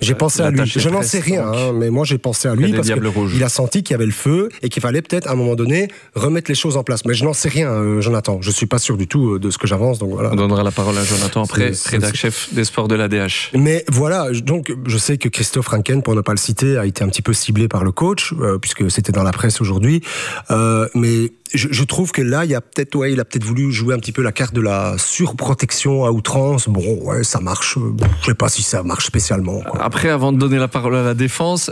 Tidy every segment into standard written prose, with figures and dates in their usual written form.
J'ai pensé à lui. Je n'en sais rien, mais moi j'ai pensé à lui parce qu'il a senti qu'il y avait le feu et qu'il fallait peut-être à un moment donné remettre les choses en place. Mais je n'en sais rien, Jonathan. Je suis pas sûr du tout de ce que j'avance. Donc voilà. On donnera la parole à Jonathan après, rédac chef des sports de l'ADH. Mais voilà, donc je sais que Christophe Franken, pour ne pas le citer, a été un petit peu ciblé par le coach puisque c'était dans la presse aujourd'hui. Mais je trouve que là, il a peut-être voulu jouer un petit peu la carte de la surprotection à outrance. Bon, ouais, ça marche. Je sais pas si ça marche spécialement, quoi. Après, avant de donner la parole à la défense,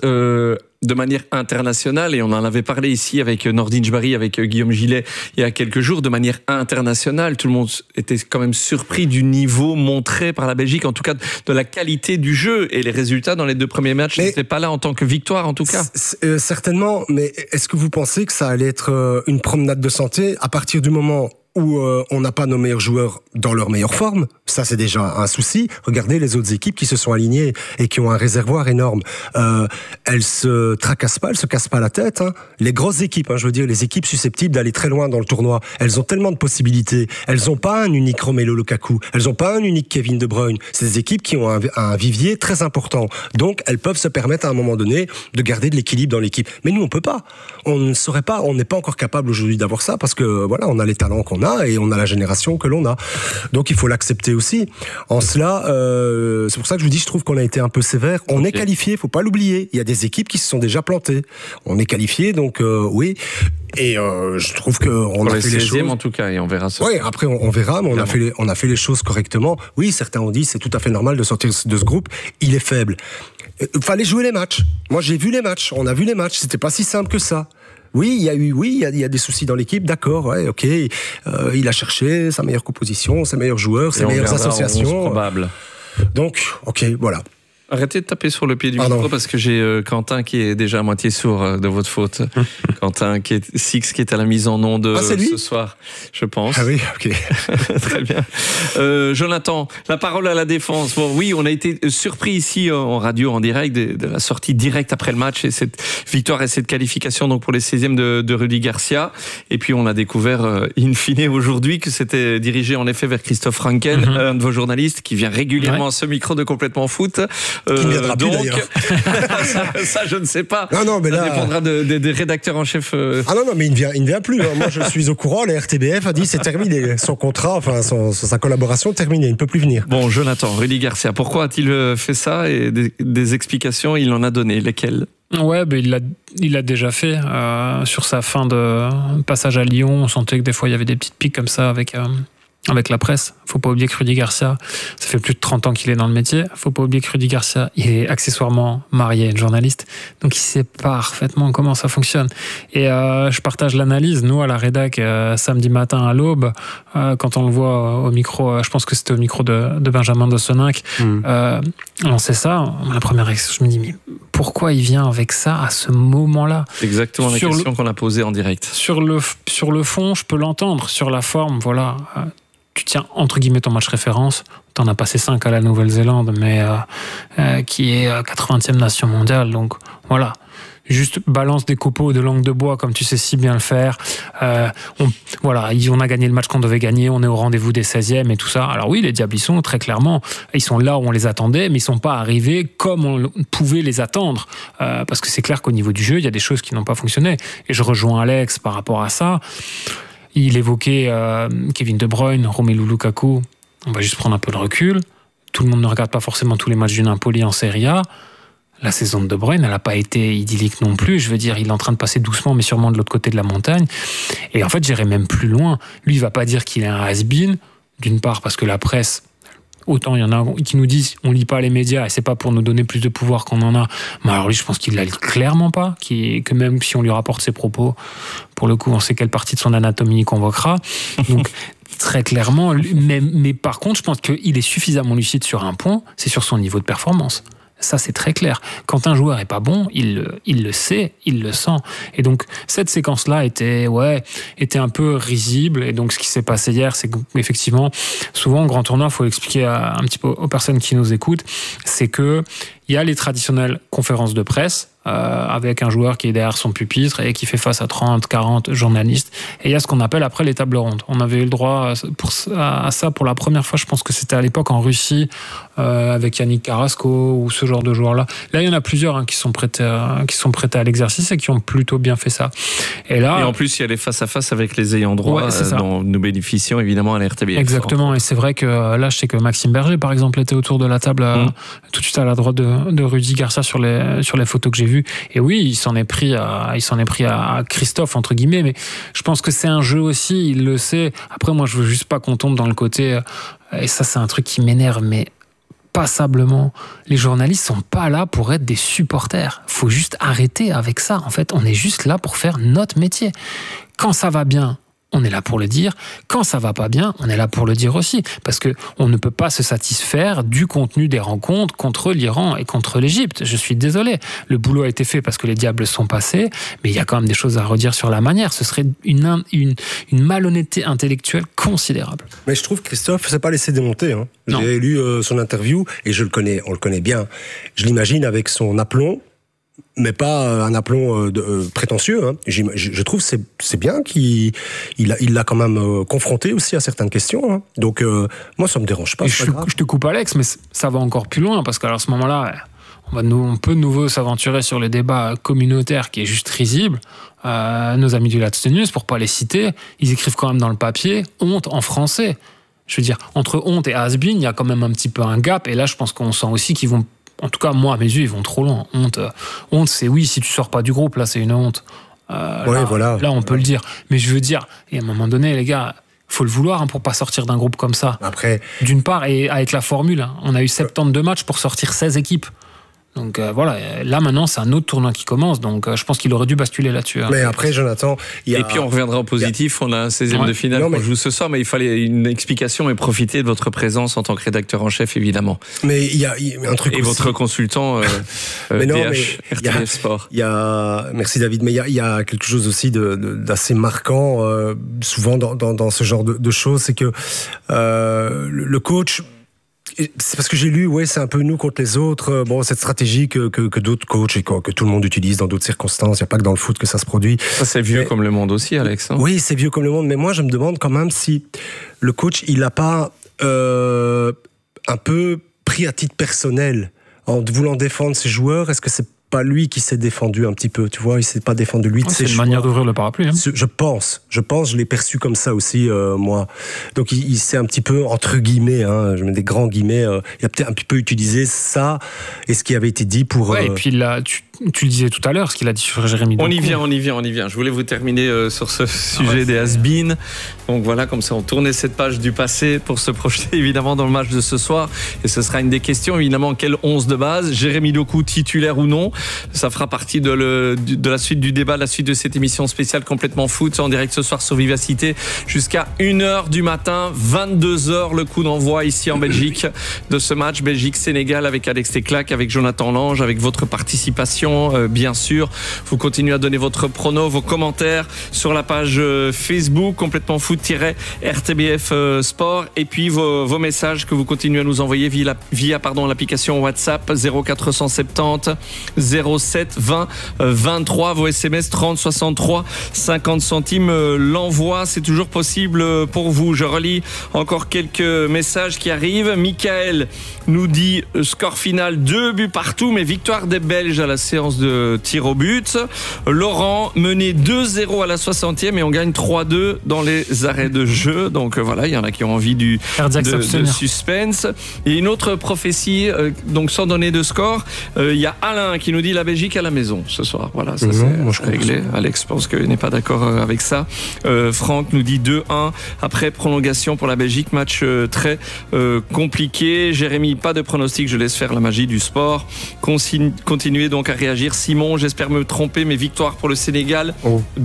de manière internationale, et on en avait parlé ici avec Nordin Jbari, avec Guillaume Gillet il y a quelques jours, de manière internationale, tout le monde était quand même surpris du niveau montré par la Belgique, en tout cas de la qualité du jeu, et les résultats dans les 2 premiers matchs n'étaient pas là en tant que victoire, en tout cas. Certainement, mais est-ce que vous pensez que ça allait être une promenade de santé à partir du moment où on n'a pas nos meilleurs joueurs dans leur meilleure forme? Ça, c'est déjà un souci. Regardez les autres équipes qui se sont alignées et qui ont un réservoir énorme. Elles se tracassent pas, elles se cassent pas la tête, hein. Les grosses équipes, je veux dire, les équipes susceptibles d'aller très loin dans le tournoi, elles ont tellement de possibilités. Elles ont pas un unique Romelu Lukaku. Elles ont pas un unique Kevin De Bruyne. C'est des équipes qui ont un vivier très important. Donc, elles peuvent se permettre à un moment donné de garder de l'équilibre dans l'équipe. Mais nous, on peut pas. On ne saurait pas. On n'est pas encore capable aujourd'hui d'avoir ça parce que, voilà, on a les talents qu'on a et on a la génération que l'on a. Donc il faut l'accepter aussi. En cela, c'est pour ça que je vous dis, je trouve qu'on a été un peu sévère. On est qualifié, faut pas l'oublier. Il y a des équipes qui se sont déjà plantées. On est qualifié, donc oui. Et je trouve qu'on a fait les choses. En tout cas, et on verra ça. Oui, après on verra, mais on a fait les choses correctement. Oui, certains ont dit c'est tout à fait normal de sortir de ce groupe. Il est faible. Fallait jouer les matchs. Moi, j'ai vu les matchs. On a vu les matchs. C'était pas si simple que ça. Oui, il y a des soucis dans l'équipe, d'accord, ouais, ok. Il a cherché sa meilleure composition, ses meilleurs joueurs, ses meilleures associations. Probable. Donc, ok, voilà. Arrêtez de taper sur le pied du micro parce que j'ai Quentin qui est déjà à moitié sourd de votre faute. Quentin qui est à la mise en onde ce soir, je pense. Ah oui, ok. Très bien. Jonathan, la parole à la défense. Bon, oui, on a été surpris ici en radio, en direct, de la sortie directe après le match et cette victoire et cette qualification donc pour les 16e de Rudy Garcia. Et puis on a découvert in fine aujourd'hui que c'était dirigé en effet vers Christophe Franken, un de vos journalistes qui vient régulièrement à ce micro de Complètement Foot. Qui ne viendra plus d'ailleurs. ça, je ne sais pas. Non, mais ça dépendra des rédacteurs en chef. Ah non, mais il ne vient plus. Moi, je suis au courant. La RTBF a dit c'est terminé. Son contrat, sa collaboration est terminée. Il ne peut plus venir. Bon, Jonathan, Rudy Garcia, pourquoi a-t-il fait ça? Et des explications, il en a donné. Lesquelles? Ouais, il l'a déjà fait. Sur sa fin de passage à Lyon, on sentait que des fois, il y avait des petites piques comme ça avec la presse. Faut pas oublier que Rudy Garcia, ça fait plus de 30 ans qu'il est dans le métier. Faut pas oublier que Rudy Garcia, il est accessoirement marié à une journaliste. Donc il sait parfaitement comment ça fonctionne. Et je partage l'analyse. Nous, à la rédac, samedi matin à l'aube, quand on le voit au micro, je pense que c'était au micro de Benjamin Dosseninck, on sait ça. La première réaction, je me dis, mais pourquoi il vient avec ça à ce moment-là? C'est exactement la question qu'on a posée en direct. Sur le fond, je peux l'entendre. Sur la forme, voilà. Tu tiens entre guillemets ton match référence, t'en as passé 5 à la Nouvelle-Zélande, mais qui est 80e nation mondiale, donc voilà. Juste balance des copeaux de langue de bois comme tu sais si bien le faire. On a gagné le match qu'on devait gagner, on est au rendez-vous des 16e et tout ça. Alors oui, les Diables, ils sont très clairement, ils sont là où on les attendait, mais ils sont pas arrivés comme on pouvait les attendre. Parce que c'est clair qu'au niveau du jeu, il y a des choses qui n'ont pas fonctionné. Et je rejoins Alex par rapport à ça. Il évoquait Kevin De Bruyne, Romelu Lukaku. On va juste prendre un peu de recul. Tout le monde ne regarde pas forcément tous les matchs du Napoli en Serie A. La saison de De Bruyne, elle n'a pas été idyllique non plus. Je veux dire, il est en train de passer doucement, mais sûrement de l'autre côté de la montagne. Et en fait, j'irais même plus loin. Lui, il ne va pas dire qu'il est un has-been, d'une part parce que la presse... Autant il y en a qui nous disent on lit pas les médias et c'est pas pour nous donner plus de pouvoir qu'on en a. Mais alors lui, je pense qu'il la lit clairement pas, que même si on lui rapporte ses propos, pour le coup, on sait quelle partie de son anatomie il convoquera. Donc très clairement, mais par contre, je pense qu'il est suffisamment lucide sur un point, c'est sur son niveau de performance. Ça, c'est très clair. Quand un joueur est pas bon, il le sait, il le sent. Et donc, cette séquence-là était un peu risible. Et donc, ce qui s'est passé hier, c'est qu'effectivement, souvent, au grand tournoi, il faut expliquer un petit peu aux personnes qui nous écoutent, c'est que il y a les traditionnelles conférences de presse avec un joueur qui est derrière son pupitre et qui fait face à 30, 40 journalistes. Et il y a ce qu'on appelle après les tables rondes. On avait eu le droit à ça pour la première fois, je pense que c'était à l'époque en Russie, avec Yannick Carrasco ou ce genre de joueurs-là. Là, il y en a plusieurs qui sont prêtés à l'exercice et qui ont plutôt bien fait ça. Et en plus, il y a les face-à-face avec les ayants droit, dont nous bénéficions évidemment à la RTBF. Exactement, et c'est vrai que là, je sais que Maxime Berger, par exemple, était autour de la table tout de suite à la droite de Rudy Garcia sur les photos que j'ai vues. Et oui, il s'en est pris à Christophe, entre guillemets, mais je pense que c'est un jeu aussi, il le sait. Après, moi, je veux juste pas qu'on tombe dans le côté, et ça, c'est un truc qui m'énerve, mais passablement. Les journalistes sont pas là pour être des supporters. Faut juste arrêter avec ça. En fait, on est juste là pour faire notre métier. Quand ça va bien, on est là pour le dire. Quand ça va pas bien, on est là pour le dire aussi. Parce que on ne peut pas se satisfaire du contenu des rencontres contre l'Iran et contre l'Égypte. Je suis désolé. Le boulot a été fait parce que les diables sont passés, mais il y a quand même des choses à redire sur la manière. Ce serait une malhonnêteté intellectuelle considérable. Mais je trouve que Christophe s'est pas laissé démonter. Hein. J'ai lu son interview et on le connaît bien. Je l'imagine avec son aplomb, mais pas un aplomb prétentieux. Hein. Je trouve que c'est bien qu'il l'a quand même confronté aussi à certaines questions. Hein. Donc, moi, ça me dérange pas. Je te coupe, Alex, mais ça va encore plus loin, parce qu'à ce moment-là, on peut de nouveau s'aventurer sur les débats communautaires qui est juste risible. Nos amis du Laatste Nieuws, pour pas les citer, ils écrivent quand même dans le papier « honte » en français. Je veux dire, entre honte et has-been, il y a quand même un petit peu un gap, et là, je pense qu'on sent aussi qu'ils vont... En tout cas, moi, à mes yeux, ils vont trop loin. Honte, c'est oui, si tu sors pas du groupe, là, c'est une honte. Là, on peut le dire. Mais je veux dire, et à un moment donné, les gars, faut le vouloir pour pas sortir d'un groupe comme ça. Après, d'une part, et avec la formule, on a eu 72 matchs pour sortir 16 équipes. Donc voilà, là maintenant c'est un autre tournoi qui commence, donc je pense qu'il aurait dû basculer là-dessus. Mais après, Jonathan, et puis on reviendra au positif, on a un 16e de finale qu'on joue ce soir, mais il fallait une explication et profiter de votre présence en tant que rédacteur en chef, évidemment. Mais il y a un truc et aussi. Votre consultant RTBF Sport. Merci David, mais il y a quelque chose aussi d'assez marquant, souvent dans ce genre de choses, c'est que le coach... C'est parce que j'ai lu, c'est un peu nous contre les autres. Bon, cette stratégie que d'autres coachs et que tout le monde utilise dans d'autres circonstances. Il n'y a pas que dans le foot que ça se produit. Ça, c'est vieux comme le monde aussi, Alex. Hein. Oui, c'est vieux comme le monde. Mais moi, je me demande quand même si le coach, il n'a pas un peu pris à titre personnel en voulant défendre ses joueurs. Est-ce que c'est pas lui qui s'est défendu un petit peu, tu vois, il s'est pas défendu lui de ses choix. C'est une manière d'ouvrir le parapluie. Hein. Je pense, je l'ai perçu comme ça aussi, moi. Donc il s'est un petit peu, entre guillemets, je mets des grands guillemets, il a peut-être un petit peu utilisé ça et ce qui avait été dit pour... Ouais, et puis là, tu le disais tout à l'heure, ce qu'il a dit sur Jérémy Doku. On y vient. Je voulais vous terminer sur ce sujet des has-been. Donc voilà, comme ça on tournait cette page du passé pour se projeter évidemment dans le match de ce soir. Et ce sera une des questions, évidemment, quel 11 de base, Jérémy Doku titulaire ou non. Ça fera partie de la suite du débat, la suite de cette émission spéciale complètement foot en direct ce soir sur Vivacité jusqu'à 1h du matin, 22h le coup d'envoi ici en Belgique de ce match Belgique-Sénégal avec Alex Teclac, avec Jonathan Lange, avec votre participation bien sûr. Vous continuez à donner votre prono, vos commentaires sur la page Facebook complètement foot-RTBF Sport et puis vos messages que vous continuez à nous envoyer via l'application WhatsApp 0470 07 20 23, vos SMS 30 63 50 centimes l'envoi, c'est toujours possible pour vous. Je relis encore quelques messages qui arrivent. Michael nous dit score final 2 buts partout, mais victoire des Belges à la séance de tir au but. Laurent mené 2-0 à la 60e et on gagne 3-2 dans les arrêts de jeu. Donc voilà, il y en a qui ont envie de suspense. Et une autre prophétie, donc sans donner de score, il y a Alain qui nous dit la Belgique à la maison ce soir. Voilà, ça c'est réglé. Alex pense qu'il n'est pas d'accord avec ça. Franck nous dit 2-1 après prolongation pour la Belgique. Match très compliqué. Jérémy, pas de pronostic, je laisse faire la magie du sport. Continuez donc à réagir. Simon, j'espère me tromper, mais victoire pour le Sénégal.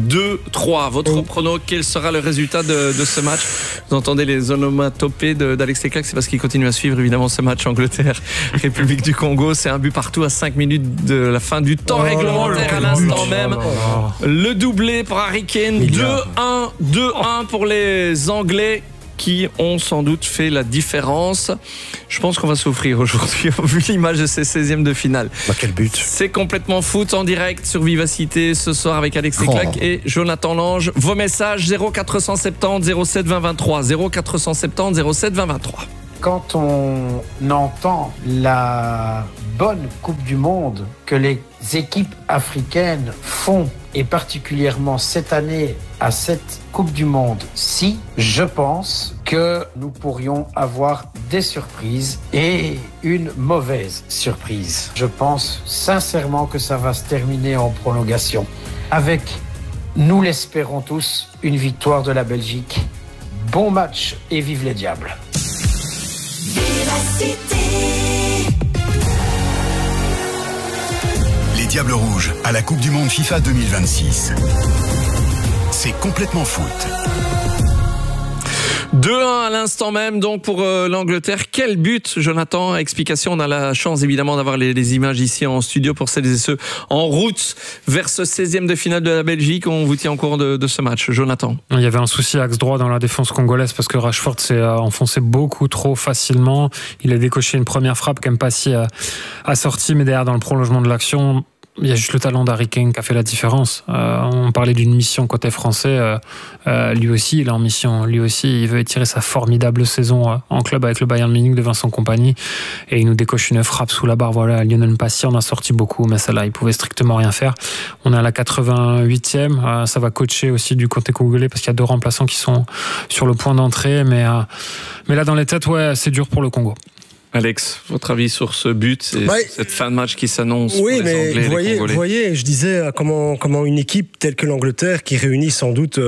2-3. Votre prono, quel sera le résultat de ce match? Vous entendez les onomatopées d'Alex Teclac, c'est parce qu'il continue à suivre évidemment ce match Angleterre-République du Congo. C'est un but partout à 5 minutes de la fin du temps réglementaire à l'instant même. Le doublé pour Harry Kane. 2-1 pour les Anglais. qui ont sans doute fait la différence. Je pense qu'on va souffrir aujourd'hui, vu l'image de ces 16e de finale. Quel but! C'est complètement foot en direct sur Vivacité ce soir avec Alex Leclerc et Jonathan Lange. Vos messages 0470 07 20 23 0470 07 20 23. Quand on entend la bonne Coupe du Monde que les équipes africaines font, et particulièrement cette année à cette Coupe du Monde-ci, je pense que nous pourrions avoir des surprises et une mauvaise surprise. Je pense sincèrement que ça va se terminer en prolongation avec, nous l'espérons tous, une victoire de la Belgique. Bon match et vive les Diables! Les Diables Rouges à la Coupe du Monde FIFA 2026. C'est complètement foot. 2-1 à l'instant même donc pour l'Angleterre. Quel but, Jonathan? Explication, on a la chance évidemment d'avoir les images ici en studio pour celles et ceux en route vers ce 16e de finale de la Belgique. On vous tient au courant de ce match, Jonathan. Il y avait un souci axe droit dans la défense congolaise parce que Rashford s'est enfoncé beaucoup trop facilement. Il a décoché une première frappe qu'Mpassi a sorti, mais derrière dans le prolongement de l'action, il y a juste le talent d'Harry Kane qui a fait la différence. On parlait d'une mission côté français. Lui aussi, il est en mission. Lui aussi, il veut étirer sa formidable saison en club avec le Bayern Munich de Vincent Kompany. Et il nous décoche une frappe sous la barre. Voilà, Lionel Mpassi en a sorti beaucoup, mais celle-là, il pouvait strictement rien faire. On est à la 88e. Ça va coacher aussi du côté congolais parce qu'il y a 2 remplaçants qui sont sur le point d'entrée. Mais là, dans les têtes, ouais, c'est dur pour le Congo. Alex, votre avis sur ce but et cette fin de match qui s'annonce? Oui, pour les mais Anglais, vous voyez, je disais comment une équipe telle que l'Angleterre, qui réunit sans doute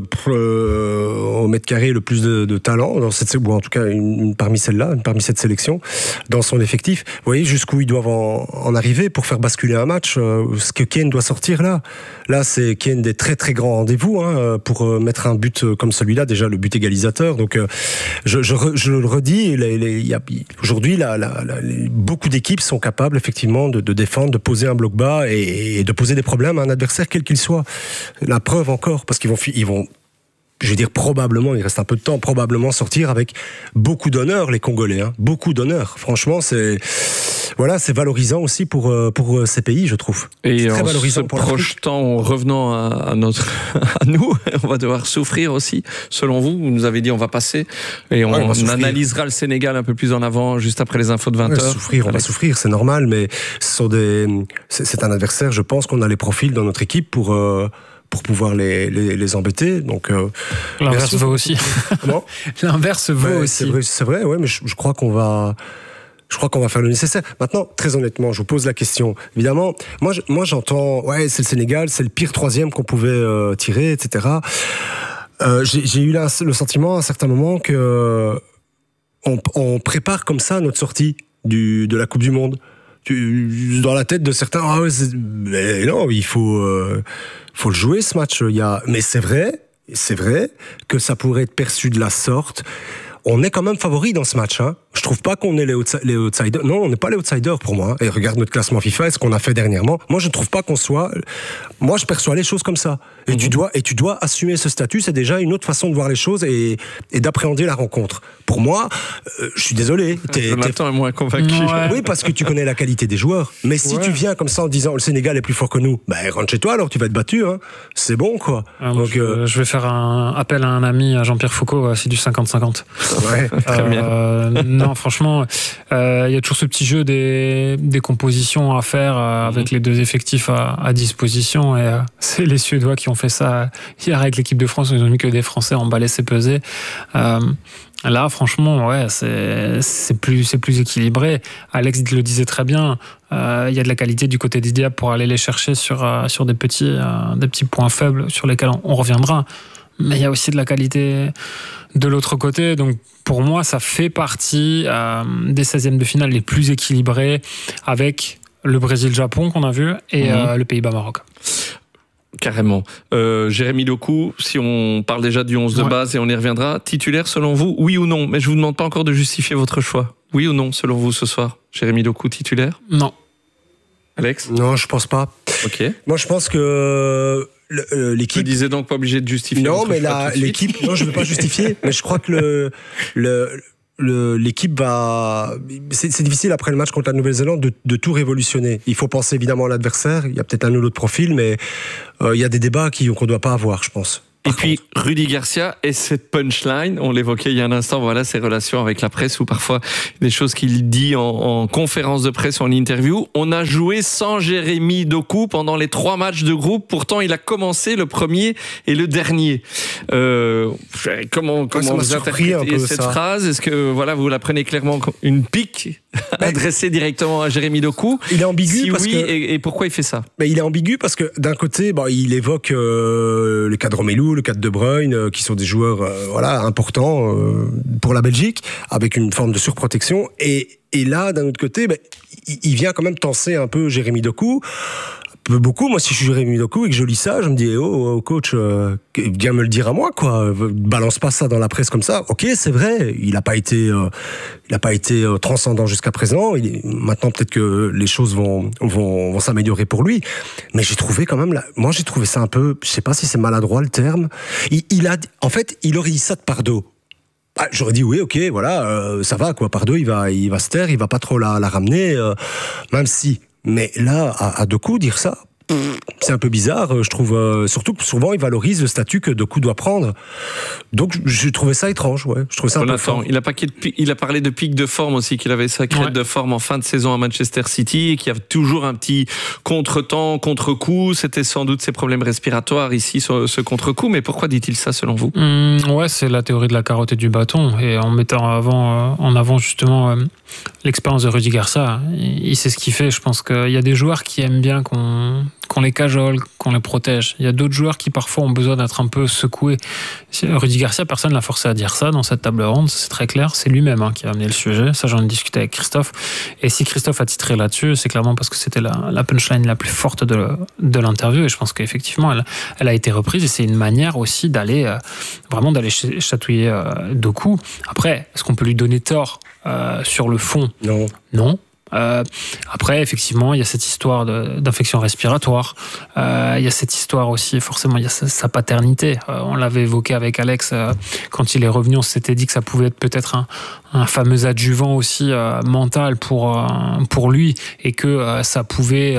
au mètre carré le plus de talent, dans cette, ou en tout cas parmi cette sélection, dans son effectif, vous voyez jusqu'où ils doivent en arriver pour faire basculer un match. Ce que Kane doit sortir là, c'est Kane des très très grands rendez-vous pour mettre un but comme celui-là, déjà le but égalisateur. Donc je le redis, aujourd'hui, beaucoup d'équipes sont capables effectivement de défendre, de poser un bloc bas et de poser des problèmes à un adversaire quel qu'il soit. La preuve encore, parce qu'ils vont, je veux dire probablement, il reste un peu de temps, probablement sortir avec beaucoup d'honneur les Congolais, beaucoup d'honneur. Franchement, c'est valorisant aussi pour ces pays, je trouve. Et c'est très en valorisant se pour l'Afrique. projetant, en revenant à nous, on va devoir souffrir aussi. Selon vous, vous nous avez dit on va passer et on analysera le Sénégal un peu plus en avant, juste après les infos de 20h. On va souffrir, c'est normal, mais c'est un adversaire, je pense qu'on a les profils dans notre équipe pour pouvoir les embêter. Donc, l'inverse vaut aussi. Comment ? L'inverse vaut aussi. C'est vrai, ouais, mais je crois qu'on va faire le nécessaire. Maintenant, très honnêtement, je vous pose la question. Évidemment, moi j'entends, c'est le Sénégal, c'est le pire 3e qu'on pouvait tirer, etc. J'ai eu le sentiment à un certain moment que on prépare comme ça notre sortie de la Coupe du Monde. Dans la tête de certains, mais non, il faut le jouer ce match. Mais c'est vrai que ça pourrait être perçu de la sorte. On est quand même favori dans ce match. Je trouve pas qu'on est les outsiders. Non, on n'est pas les outsiders pour moi. Et regarde notre classement FIFA et ce qu'on a fait dernièrement. Moi, je ne trouve pas qu'on soit. Moi, je perçois les choses comme ça. Et tu dois assumer ce statut. C'est déjà une autre façon de voir les choses et d'appréhender la rencontre. Pour moi, je suis désolé. Jonathan est moins convaincu. Ouais. Oui, parce que tu connais la qualité des joueurs. Mais si tu viens comme ça en disant le Sénégal est plus fort que nous, rentre chez toi alors, tu vas être battu. C'est bon, quoi. Donc, je vais faire un appel à un ami, à Jean-Pierre Foucault. C'est du 50-50. Ouais, très bien. Non, franchement, il y a toujours ce petit jeu des compositions à faire avec les 2 effectifs à disposition. Et c'est les Suédois qui ont fait ça hier avec l'équipe de France. Ils ont mis que des Français emballés, c'est pesé. Là, franchement, c'est plus équilibré. Alex le disait très bien. Il y a de la qualité du côté des Diables pour aller les chercher sur des petits points faibles sur lesquels on reviendra. Mais il y a aussi de la qualité de l'autre côté. Donc, pour moi, ça fait partie des 16e de finale les plus équilibrés avec le Brésil-Japon qu'on a vu et le Pays-Bas-Maroc. Carrément. Jérémy Doku, si on parle déjà du 11 de base et on y reviendra, titulaire selon vous, oui ou non? Mais je vous demande pas encore de justifier votre choix. Oui ou non selon vous ce soir? Jérémy Doku titulaire? Non. Alex? Non, je pense pas. Ok. Moi, je pense que l'équipe. Je disais donc pas obligé de justifier. Non, mais l'équipe, non, je ne veux pas justifier, mais je crois que l'équipe va. C'est difficile après le match contre la Nouvelle-Zélande de tout révolutionner. Il faut penser évidemment à l'adversaire. Il y a peut-être un ou l'autre profil, mais il y a des débats qu'on ne doit pas avoir, je pense. Et puis Rudy Garcia et cette punchline, on l'évoquait il y a un instant, voilà ses relations avec la presse ou parfois des choses qu'il dit en conférence de presse, en interview. On a joué sans Jérémy Doku pendant les 3 matchs de groupe, pourtant il a commencé le premier et le dernier. Comment vous interprétez cette phrase ? Est-ce que vous la prenez clairement comme une pique adressée directement à Jérémy Doku ? Il est ambigu si parce oui, que... et pourquoi il fait ça ? Il est ambigu parce que d'un côté, il évoque le cas de Romelu, le cas de De Bruyne, qui sont des joueurs importants pour la Belgique, avec une forme de surprotection. Et là, d'un autre côté, il vient quand même tenser un peu Jérémy Doku. Beaucoup, moi si je suis Jérémy Doku et que je lis ça, je me dis coach, viens me le dire à moi quoi, balance pas ça dans la presse comme ça. Ok, c'est vrai, il a pas été transcendant jusqu'à présent. Maintenant peut-être que les choses vont s'améliorer pour lui, mais j'ai trouvé quand même j'ai trouvé ça un peu, je sais pas si c'est maladroit le terme. En fait, il aurait dit ça de Pardo. J'aurais dit oui, ok, ça va quoi. Pardo, il va se taire, il va pas trop la ramener, même si. Mais là, à Doku, dire ça, c'est un peu bizarre, je trouve. Surtout que souvent, il valorise le statut que Doku doit prendre. Donc, je trouvais ça étrange, ouais. Je trouvais ça un peu fort. Il a parlé de pic de forme aussi, qu'il avait sa crête de forme en fin de saison à Manchester City et qu'il y avait toujours un petit contre-temps, contre-coup. C'était sans doute ses problèmes respiratoires ici, ce contre-coup. Mais pourquoi dit-il ça, selon vous ? Ouais, c'est la théorie de la carotte et du bâton. Et en mettant en avant justement l'expérience de Rudy Garcia, il sait ce qu'il fait. Je pense qu'il y a des joueurs qui aiment bien qu'on les cajole, qu'on les protège. Il y a d'autres joueurs qui parfois ont besoin d'être un peu secoués. Rudy Garcia, personne ne l'a forcé à dire ça dans cette table ronde, c'est très clair. C'est lui-même qui a amené le sujet. Ça, j'en ai discuté avec Christophe. Et si Christophe a titré là-dessus, c'est clairement parce que c'était la punchline la plus forte de l'interview. Et je pense qu'effectivement, elle a été reprise. Et c'est une manière aussi d'aller chatouiller Doku. Après, est-ce qu'on peut lui donner tort sur le fond ? Non. Après, effectivement, il y a cette histoire d'infection respiratoire. Il y a cette histoire aussi, forcément, il y a sa paternité. On l'avait évoqué avec Alex quand il est revenu. On s'était dit que ça pouvait être peut-être un fameux adjuvant aussi mental pour lui et que ça pouvait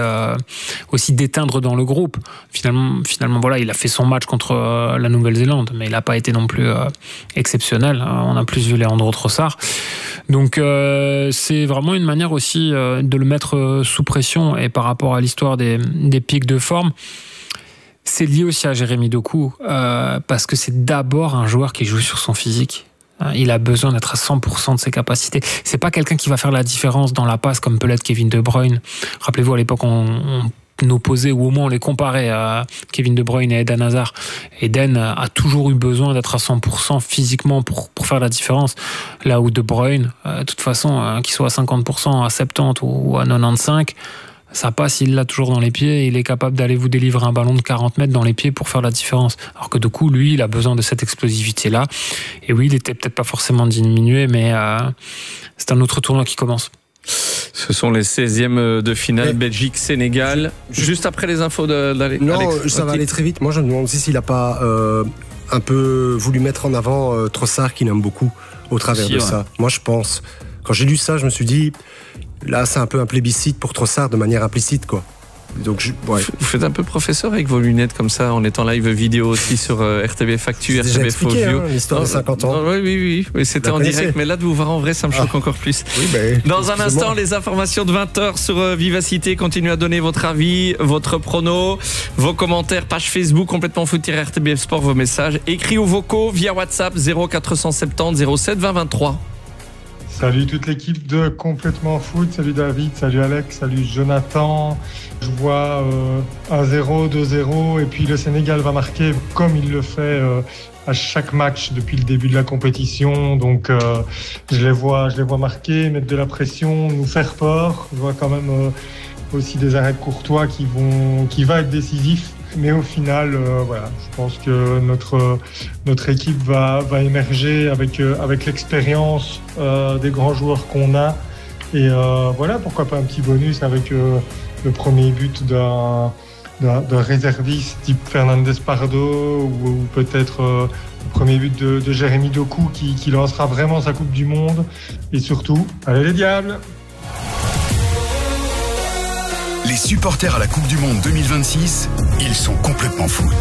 aussi déteindre dans le groupe. Finalement, voilà, il a fait son match contre la Nouvelle-Zélande, mais il n'a pas été non plus exceptionnel. On a plus vu Leandro Trossard. Donc, c'est vraiment une manière aussi de le mettre sous pression. Et par rapport à l'histoire des pics de forme, c'est lié aussi à Jérémy Doku parce que c'est d'abord un joueur qui joue sur son physique. Il a besoin d'être à 100% de ses capacités. C'est pas quelqu'un qui va faire la différence dans la passe comme peut l'être Kevin De Bruyne. Rappelez-vous, à l'époque, on opposait ou au moins on les comparait à Kevin De Bruyne et Eden Hazard. Eden a toujours eu besoin d'être à 100% physiquement pour faire la différence. Là où De Bruyne, de toute façon, qu'il soit à 50%, à 70% ou à 95%, ça passe, il l'a toujours dans les pieds et il est capable d'aller vous délivrer un ballon de 40 mètres dans les pieds pour faire la différence. Alors que de coup, lui, il a besoin de cette explosivité-là. Et oui, il était peut-être pas forcément diminué, mais c'est un autre tournoi qui commence. Ce sont les 16e de finale Belgique-Sénégal. Juste après les infos d'Alex. Non, ça va aller très vite. Moi, je me demande aussi s'il n'a pas un peu voulu mettre en avant Trossard, qu'il aime beaucoup, au travers de ça. Moi, je pense. Quand j'ai lu ça, je me suis dit, là, c'est un peu un plébiscite pour Trossard de manière implicite, quoi. Donc, Vous faites un peu professeur avec vos lunettes comme ça, en étant live vidéo aussi sur RTBF Actu, RTBF Faux-Vieux. L'histoire de 50 ans. Oui, c'était en direct, mais là de vous voir en vrai, ça me choque encore plus. Oui, dans un instant, les informations de 20h sur Vivacité. Continuez à donner votre avis, votre prono, vos commentaires, page Facebook complètement foot-RTBF Sport, vos messages, écrits ou vocaux via WhatsApp 0470 07 20 23. Salut toute l'équipe de Complètement Foot, salut David, salut Alex, salut Jonathan. Je vois 1-0, 2-0 et puis le Sénégal va marquer comme il le fait à chaque match depuis le début de la compétition. Donc je les vois marquer, mettre de la pression, nous faire peur. Je vois quand même aussi des arrêts de Courtois qui va être décisif. Mais au final, je pense que notre équipe va émerger avec l'expérience des grands joueurs qu'on a. Et pourquoi pas un petit bonus avec le premier but d'un d'un réserviste type Fernandez Pardo ou peut-être le premier but de Jérémy Doku qui lancera vraiment sa Coupe du Monde. Et surtout, allez les Diables! Les supporters à la Coupe du Monde 2026, ils sont complètement foot.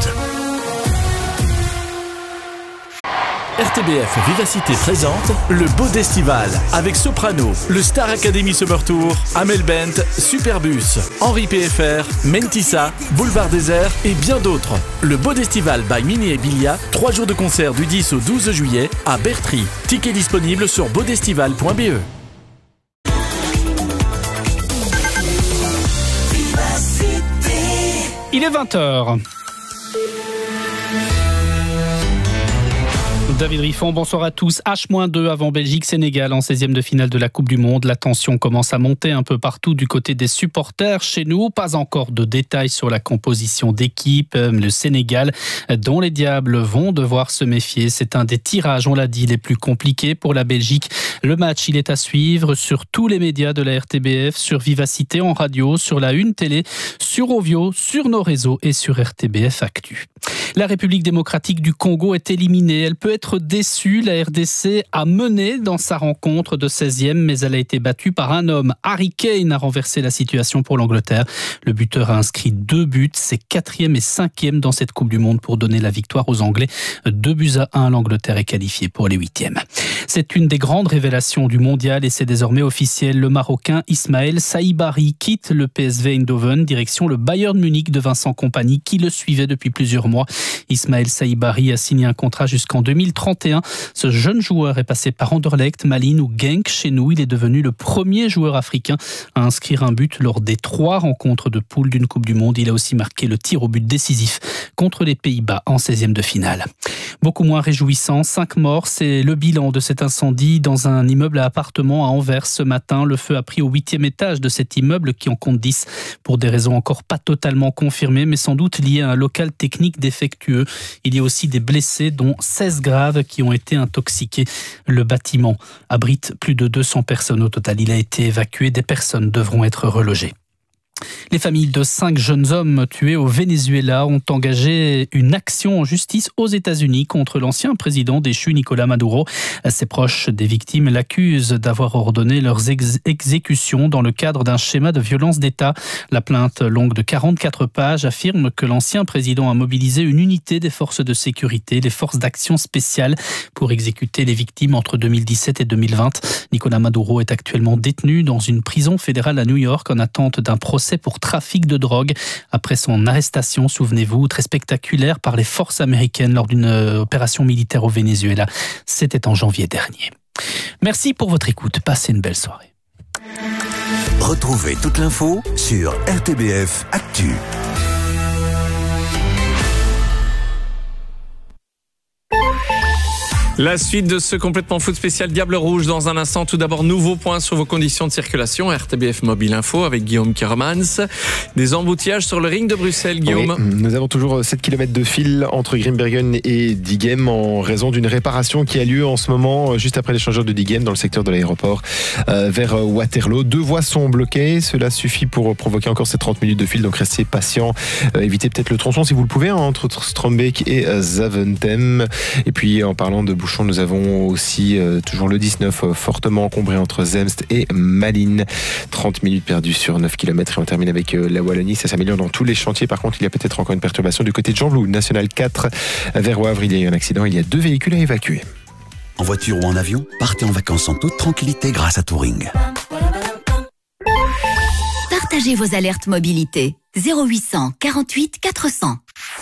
RTBF Vivacité présente le Bodestival avec Soprano, le Star Academy Summer Tour, Amel Bent, Superbus, Henri PFR, Mentissa, Boulevard Désert et bien d'autres. Le Bodestival by Mini et Bilia, 3 jours de concert du 10 au 12 juillet à Bertry. Tickets disponibles sur bodestival.be. Il est 20h. David Riffon, bonsoir à tous. H-2 avant Belgique-Sénégal en 16e de finale de la Coupe du Monde. La tension commence à monter un peu partout du côté des supporters. Chez nous, pas encore de détails sur la composition d'équipe. Le Sénégal, dont les Diables vont devoir se méfier. C'est un des tirages, on l'a dit, les plus compliqués pour la Belgique. Le match, il est à suivre sur tous les médias de la RTBF, sur Vivacité en radio, sur la Une Télé, sur Ovio, sur nos réseaux et sur RTBF Actu. La République démocratique du Congo est éliminée. Elle peut être déçue. La RDC a mené dans sa rencontre de 16e, mais elle a été battue par un homme. Harry Kane a renversé la situation pour l'Angleterre. Le buteur a inscrit 2 buts. C'est 4e et 5e dans cette Coupe du Monde pour donner la victoire aux Anglais. 2-1. L'Angleterre est qualifiée pour les 8e. C'est une des grandes révélations du mondial et c'est désormais officiel. Le Marocain Ismaël Saïbari quitte le PSV Eindhoven, direction le Bayern Munich de Vincent Kompany qui le suivait depuis plusieurs mois. Ismaël Saïbari a signé un contrat jusqu'en 2031. Ce jeune joueur est passé par Anderlecht, Malines ou Genk. Chez nous, il est devenu le premier joueur africain à inscrire un but lors des 3 rencontres de poule d'une Coupe du Monde. Il a aussi marqué le tir au but décisif contre les Pays-Bas en 16e de finale. Beaucoup moins réjouissant, 5 morts, c'est le bilan de cet incendie dans un immeuble à appartements à Anvers ce matin. Le feu a pris au 8e étage de cet immeuble qui en compte 10 pour des raisons encore pas totalement confirmées, mais sans doute liées à un local technique défectueux. Il y a aussi des blessés, dont 16 graves qui ont été intoxiqués. Le bâtiment abrite plus de 200 personnes au total. Il a été évacué. Des personnes devront être relogées. Les familles de 5 jeunes hommes tués au Venezuela ont engagé une action en justice aux États-Unis contre l'ancien président déchu Nicolás Maduro. Ses proches des victimes l'accusent d'avoir ordonné leurs exécutions dans le cadre d'un schéma de violence d'État. La plainte, longue de 44 pages, affirme que l'ancien président a mobilisé une unité des forces de sécurité, les forces d'action spéciale, pour exécuter les victimes entre 2017 et 2020. Nicolás Maduro est actuellement détenu dans une prison fédérale à New York en attente d'un procès pour trafic de drogue après son arrestation, souvenez-vous, très spectaculaire par les forces américaines lors d'une opération militaire au Venezuela. C'était en janvier dernier. Merci pour votre écoute. Passez une belle soirée. Retrouvez toute l'info sur RTBF Actu. La suite de ce complètement foot spécial Diable Rouge dans un instant. Tout d'abord, nouveau point sur vos conditions de circulation. RTBF Mobile Info avec Guillaume Kermans. Des embouteillages sur le ring de Bruxelles, Guillaume. Oui, nous avons toujours 7 km de fil entre Grimbergen et Diegem en raison d'une réparation qui a lieu en ce moment juste après l'échangeur de Diegem dans le secteur de l'aéroport vers Waterloo. 2 voies sont bloquées. Cela suffit pour provoquer encore ces 30 minutes de fil. Donc restez patient. Évitez peut-être le tronçon si vous le pouvez entre Strombeek et Zaventem. Et puis en parlant de bouchons, nous avons aussi toujours le 19 fortement encombré entre Zemst et Malines. 30 minutes perdues sur 9 km et on termine avec la Wallonie. Ça s'améliore dans tous les chantiers. Par contre, il y a peut-être encore une perturbation du côté de Jean-Blou. National 4 vers Wavre. Il y a eu un accident. Il y a 2 véhicules à évacuer. En voiture ou en avion, partez en vacances en toute tranquillité grâce à Touring. Partagez vos alertes mobilité. 0800 48 400.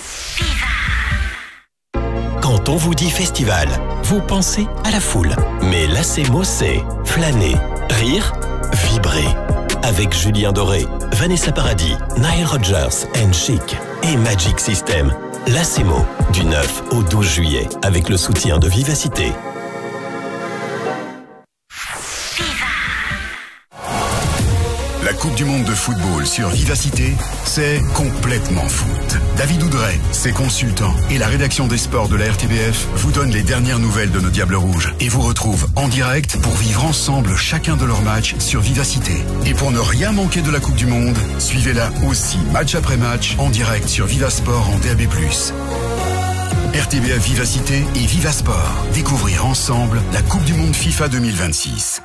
Quand on vous dit festival, vous pensez à la foule. Mais l'ACMO, c'est flâner, rire, vibrer. Avec Julien Doré, Vanessa Paradis, Nile Rodgers, Chic et Magic System. L'ACMO, du 9 au 12 juillet, avec le soutien de Vivacité. La Coupe du Monde de football sur Vivacité, c'est Complètement Foot. David Oudret, ses consultants et la rédaction des sports de la RTBF vous donnent les dernières nouvelles de nos Diables Rouges et vous retrouvent en direct pour vivre ensemble chacun de leurs matchs sur Vivacité. Et pour ne rien manquer de la Coupe du Monde, suivez-la aussi match après match en direct sur Vivasport en DAB+. RTBF Vivacité et Vivasport. Découvrir ensemble la Coupe du Monde FIFA 2026.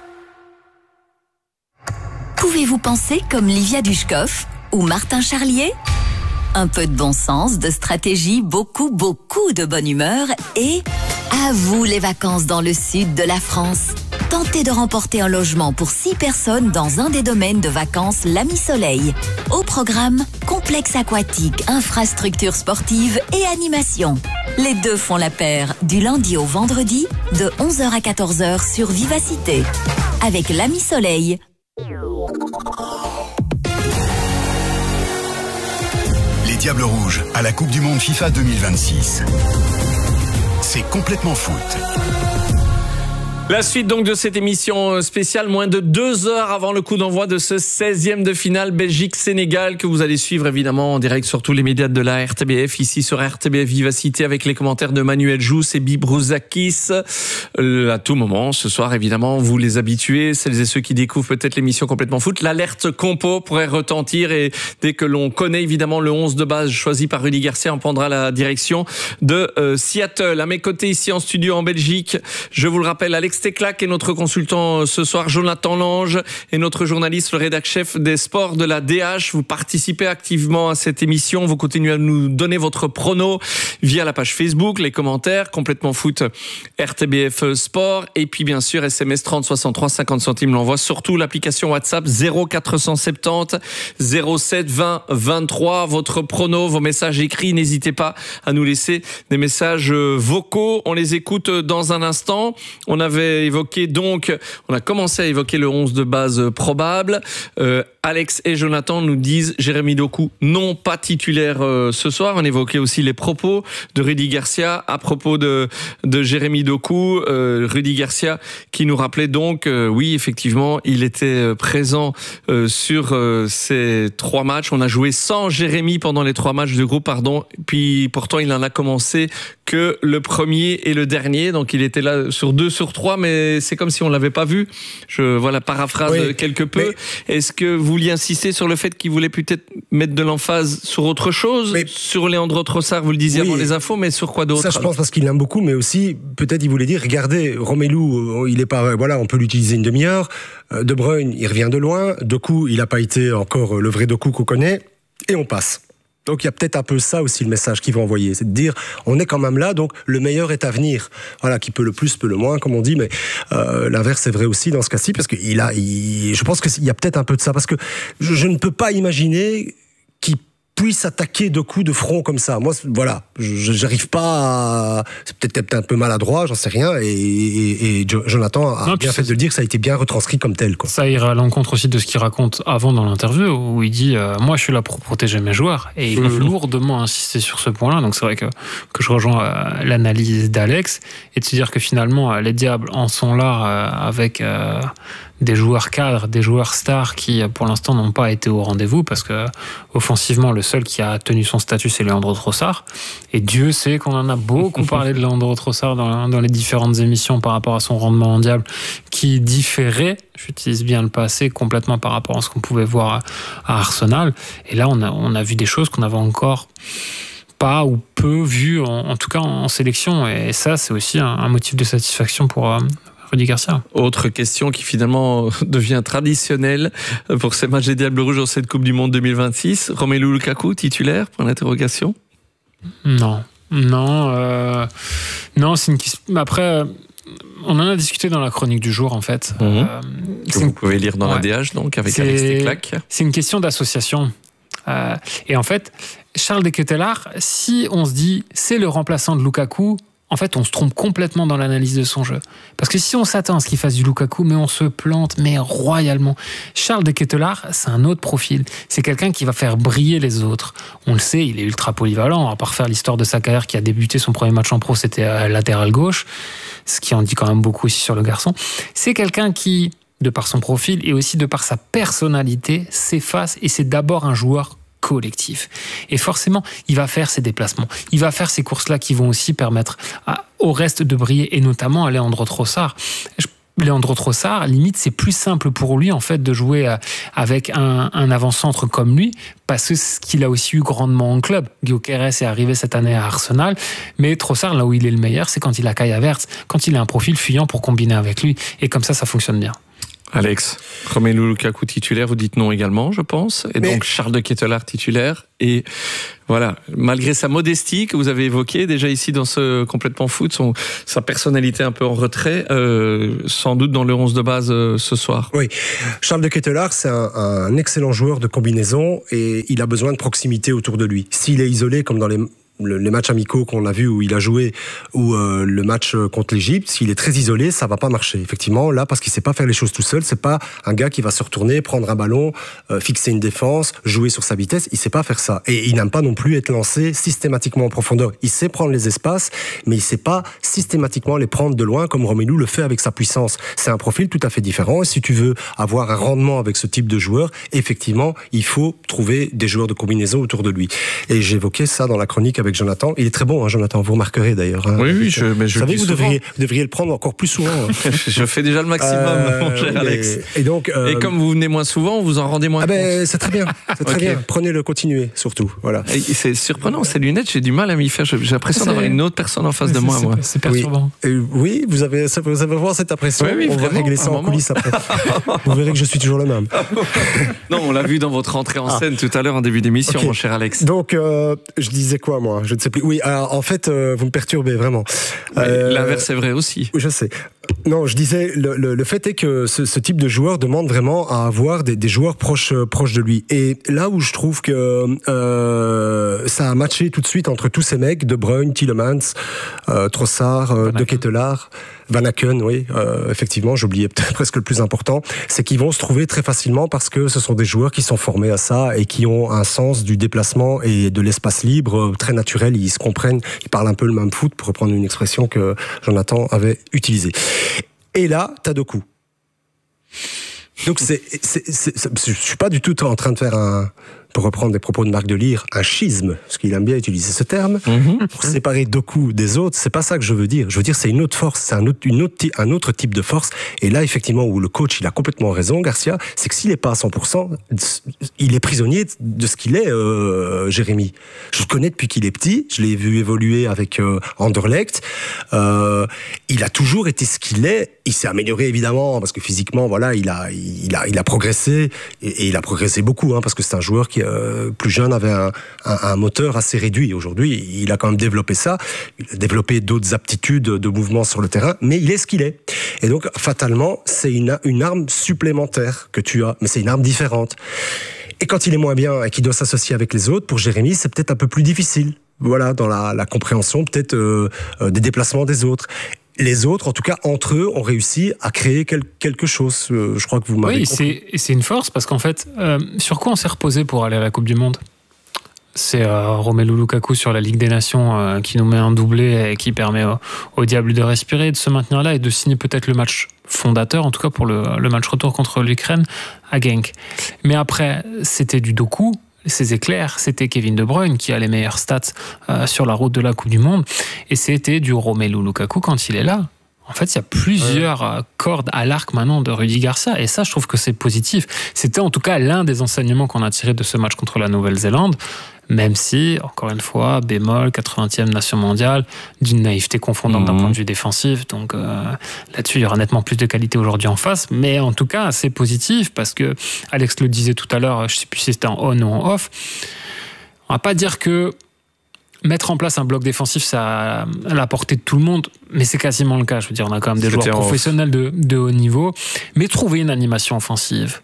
Pouvez-vous penser comme Livia Dushkov ou Martin Charlier? Un peu de bon sens, de stratégie, beaucoup de bonne humeur et à vous les vacances dans le sud de la France. Tentez de remporter un logement pour 6 personnes dans un des domaines de vacances L'Ami Soleil. Au programme, complexe aquatique, infrastructures sportives et animation. Les deux font la paire du lundi au vendredi de 11h à 14h sur Vivacité. Avec L'Ami Soleil. Les Diables Rouges à la Coupe du Monde FIFA 2026. C'est Complètement Foot. La suite donc de cette émission spéciale, moins de 2 heures avant le coup d'envoi de ce 16e de finale Belgique-Sénégal que vous allez suivre évidemment en direct sur tous les médias de la RTBF, ici sur RTBF Vivacité avec les commentaires de Manuel Jousse et Bibrouzakis. À tout moment, ce soir évidemment, vous les habitués, celles et ceux qui découvrent peut-être l'émission Complètement Foot, l'alerte compo pourrait retentir et dès que l'on connaît évidemment le 11 de base choisi par Rudy Garcia, on prendra la direction de Seattle. À mes côtés ici en studio en Belgique, je vous le rappelle, Alex Teclac est notre consultant ce soir, Jonathan Lange est notre journaliste, le rédac-chef des sports de la DH. Vous participez activement à cette émission, vous continuez à nous donner votre prono via la page Facebook, les commentaires, Complètement Foot, RTBF Sport, et puis bien sûr SMS 30 63 50 centimes l'envoi, surtout l'application WhatsApp 0470 07 20 23. Votre prono, vos messages écrits, n'hésitez pas à nous laisser des messages vocaux, on les écoute dans un instant. On a commencé à évoquer le 11 de base probable. Alex et Jonathan nous disent Jérémy Doku non pas titulaire ce soir. On évoquait aussi les propos de Rudy Garcia à propos de Jérémy Doku. Rudy Garcia qui nous rappelait donc, oui effectivement, il était présent sur ces 3 matchs. On a joué sans Jérémy pendant les 3 matchs de groupe, puis pourtant il en a commencé que le premier et le dernier, donc il était là sur 2 sur 3, mais c'est comme si on l'avait pas vu. Je paraphrase quelque peu. Est-ce que vous vouliez insister sur le fait qu'il voulait peut-être mettre de l'emphase sur autre chose, sur Leandro Trossard, vous le disiez avant les infos, mais sur quoi d'autre? Ça, je pense parce qu'il l'aime beaucoup, mais aussi peut-être il voulait dire, regardez, Romelu, il est pas, on peut l'utiliser une demi-heure. De Bruyne, il revient de loin. Doku, il n'a pas été encore le vrai Doku qu'on connaît, et on passe. Donc il y a peut-être un peu ça aussi le message qu'il veut envoyer, c'est de dire on est quand même là, donc le meilleur est à venir. Voilà, qui peut le plus peut le moins, comme on dit, mais l'inverse est vrai aussi dans ce cas-ci, parce que je pense qu'il y a peut-être un peu de ça, parce que je ne peux pas imaginer qu'il puisse attaquer de coups de front comme ça. Moi, voilà, j'arrive pas à... C'est peut-être un peu maladroit, j'en sais rien, et Jonathan a bien fait de le dire, ça a été bien retranscrit comme tel, quoi. Ça ira à l'encontre aussi de ce qu'il raconte avant dans l'interview, où il dit moi je suis là pour protéger mes joueurs, et il veut lourdement insister sur ce point-là. Donc c'est vrai que je rejoins l'analyse d'Alex, et de se dire que finalement les Diables en sont là avec des joueurs cadres, des joueurs stars qui pour l'instant n'ont pas été au rendez-vous, parce que offensivement le seul qui a tenu son statut c'est Leandro Trossard, et Dieu sait qu'on en a beaucoup parlé de Leandro Trossard dans les différentes émissions par rapport à son rendement mondial qui différait, j'utilise bien le passé, complètement par rapport à ce qu'on pouvait voir à Arsenal. Et là on a vu des choses qu'on avait encore pas ou peu vues en tout cas en sélection, et ça c'est aussi un motif de satisfaction pour Rudy Garcia. Autre question qui finalement devient traditionnelle pour ces matchs des Diables Rouges dans cette Coupe du Monde 2026. Romelu Lukaku, titulaire, point d'interrogation? Non, c'est une question... Après, on en a discuté dans la chronique du jour, en fait. Que vous pouvez lire dans la DH, donc, avec Alex Teclac. C'est une question d'association. Et en fait, Charles de Ketelaere, si on se dit c'est le remplaçant de Lukaku, en fait, on se trompe complètement dans l'analyse de son jeu. Parce que si on s'attend à ce qu'il fasse du Lukaku, mais on se plante, mais royalement. Charles de Ketelaere, c'est un autre profil. C'est quelqu'un qui va faire briller les autres. On le sait, il est ultra polyvalent. À part faire l'histoire de sa carrière qui a débuté, son premier match en pro, c'était latéral gauche. Ce qui en dit quand même beaucoup aussi sur le garçon. C'est quelqu'un qui de par son profil et aussi de par sa personnalité, s'efface et c'est d'abord un joueur collectif. Et forcément, il va faire ses déplacements. Il va faire ces courses-là qui vont aussi permettre au reste de briller, et notamment à Leandro Trossard. Leandro Trossard, limite, c'est plus simple pour lui en fait de jouer avec un avant-centre comme lui, parce que ce qu'il a aussi eu grandement en club. Gyökeres est arrivé cette année à Arsenal, mais Trossard, là où il est le meilleur, c'est quand il a Kai Havertz, quand il a un profil fuyant pour combiner avec lui, et comme ça fonctionne bien. Alex, Romelu Lukaku titulaire, vous dites non également, je pense. Et donc Charles de Ketelaere titulaire. Et voilà, malgré sa modestie que vous avez évoquée déjà ici dans ce Complètement Foot, sa personnalité un peu en retrait, sans doute dans le 11 de base ce soir. Oui, Charles de Ketelaere, c'est un excellent joueur de combinaison et il a besoin de proximité autour de lui. S'il est isolé, comme dans les matchs amicaux qu'on a vu où il a joué, ou le match contre l'Égypte, s'il est très isolé, ça va pas marcher. Effectivement, là, parce qu'il sait pas faire les choses tout seul, c'est pas un gars qui va se retourner, prendre un ballon, fixer une défense, jouer sur sa vitesse. Il sait pas faire ça. Et il n'aime pas non plus être lancé systématiquement en profondeur. Il sait prendre les espaces, mais il sait pas systématiquement les prendre de loin comme Romelu le fait avec sa puissance. C'est un profil tout à fait différent. Et si tu veux avoir un rendement avec ce type de joueur, effectivement, il faut trouver des joueurs de combinaison autour de lui. Et j'évoquais ça dans la chronique avec Jonathan. Il est très bon, hein, Jonathan. Vous remarquerez d'ailleurs. Hein. Oui, mais je savez, vous devriez le prendre encore plus souvent. Hein. Je fais déjà le maximum, mon cher Alex. Et donc, et comme vous venez moins souvent, vous en rendez moins compte. C'est très bien. C'est très bien. Prenez-le, continuez, surtout. Voilà. Et c'est surprenant, ces lunettes, j'ai du mal à m'y faire. J'ai l'impression d'avoir une autre personne en face de moi. C'est perturbant. Oui, vous avez vraiment cette impression. Oui, on va régler ça en coulisses après. Vous verrez que je suis toujours le même. Non, on l'a vu dans votre entrée en scène tout à l'heure en début d'émission, mon cher Alex. Donc, je disais quoi, moi ? Je ne sais plus. Oui, alors, en fait, vous me perturbez vraiment. L'inverse est vrai aussi. Oui, je sais. Non, je disais, le fait est que ce type de joueur demande vraiment à avoir des joueurs proches de lui. Et là où je trouve que ça a matché tout de suite entre tous ces mecs, De Bruyne, Tielemans, Trossard, De Ketelaere, Van Aken, oui, effectivement, j'oubliais peut-être presque le plus important, c'est qu'ils vont se trouver très facilement parce que ce sont des joueurs qui sont formés à ça et qui ont un sens du déplacement et de l'espace libre très naturel. Ils se comprennent, ils parlent un peu le même foot, pour reprendre une expression que Jonathan avait utilisée. Et là, t'as deux coups. Donc je suis pas du tout en train de faire pour reprendre des propos de Marc Delire, un schisme, parce qu'il aime bien utiliser ce terme, pour séparer Doku des autres. C'est pas ça que je veux dire. Je veux dire, c'est une autre force, c'est un autre type de force. Et là, effectivement, où le coach, il a complètement raison, Garcia, c'est que s'il est pas à 100%, il est prisonnier de ce qu'il est, Jérémy. Je le connais depuis qu'il est petit, je l'ai vu évoluer avec Anderlecht. Il a toujours été ce qu'il est. Il s'est amélioré, évidemment, parce que physiquement, voilà, il a progressé, et il a progressé beaucoup, hein, parce que c'est un joueur qui plus jeune avait un moteur assez réduit. Aujourd'hui, il a quand même développé ça. Il a développé d'autres aptitudes de mouvement sur le terrain, mais il est ce qu'il est. Et donc, fatalement, c'est une arme supplémentaire que tu as, mais c'est une arme différente. Et quand il est moins bien et qu'il doit s'associer avec les autres, pour Jérémy, c'est peut-être un peu plus difficile. Voilà, dans la compréhension peut-être des déplacements des autres. Les autres, en tout cas entre eux, ont réussi à créer quelque chose. Je crois que vous m'avez compris. Oui, c'est une force parce qu'en fait, sur quoi on s'est reposé pour aller à la Coupe du Monde ? C'est Romelu Lukaku sur la Ligue des Nations qui nous met un doublé et qui permet au Diable de respirer, de se maintenir là et de signer peut-être le match fondateur, en tout cas pour le match retour contre l'Ukraine à Genk. Mais après, c'était du Doku. Ces éclairs, c'était Kevin De Bruyne qui a les meilleures stats sur la route de la Coupe du Monde, et c'était du Romelu Lukaku quand il est là. En fait, il y a plusieurs cordes à l'arc maintenant de Rudi Garcia, et ça, je trouve que c'est positif. C'était en tout cas l'un des enseignements qu'on a tiré de ce match contre la Nouvelle-Zélande, même si, encore une fois, bémol, 80e nation mondiale, d'une naïveté confondante d'un point de vue défensif, donc là-dessus, il y aura nettement plus de qualité aujourd'hui en face, mais en tout cas, c'est positif, parce que Alex le disait tout à l'heure, je ne sais plus si c'était en on ou en off, on ne va pas dire que mettre en place un bloc défensif, ça à la portée de tout le monde, mais c'est quasiment le cas. Je veux dire, on a quand même des joueurs professionnels de haut niveau, mais trouver une animation offensive,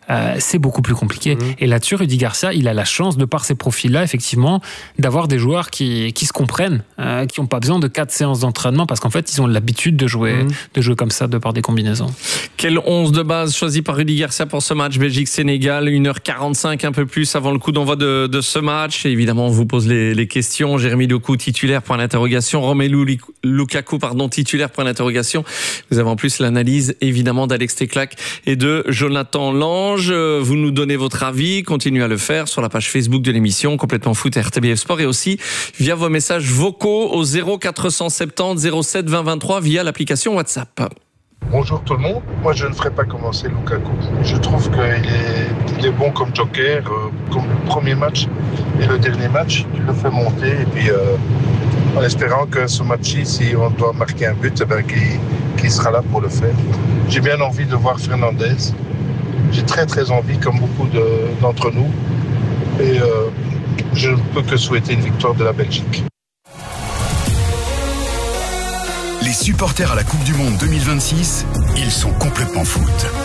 c'est beaucoup plus compliqué. Et là-dessus, Rudy Garcia, il a la chance, de par ces profils-là, effectivement, d'avoir des joueurs qui se comprennent, qui n'ont pas besoin de 4 séances d'entraînement, parce qu'en fait, ils ont l'habitude de jouer comme ça, de par des combinaisons. Quel 11 de base choisi par Rudy Garcia pour ce match Belgique-Sénégal, 1h45, un peu plus avant le coup d'envoi de ce match. Et évidemment, on vous pose les questions. Jérémy Doku, titulaire, point d'interrogation. Romelu Lukaku, titulaire, point d'interrogation. Vous avez en plus l'analyse, évidemment, d'Alex Teclac et de Jonathan Lange. Vous nous donnez votre avis. Continuez à le faire sur la page Facebook de l'émission Complètement Foot RTBF Sport, et aussi via vos messages vocaux au 0470 07 20 23 via l'application WhatsApp. Bonjour tout le monde. Moi, je ne ferai pas commencer Lukaku. Je trouve qu'il est bon comme joker, comme le premier match et le dernier match. Tu le fais monter et puis en espérant que ce match-ci, si on doit marquer un but, qu'il sera là pour le faire. J'ai bien envie de voir Fernandez. J'ai très très envie, comme beaucoup d'entre nous. Et je ne peux que souhaiter une victoire de la Belgique. Les supporters à la Coupe du Monde 2026, ils sont complètement foot.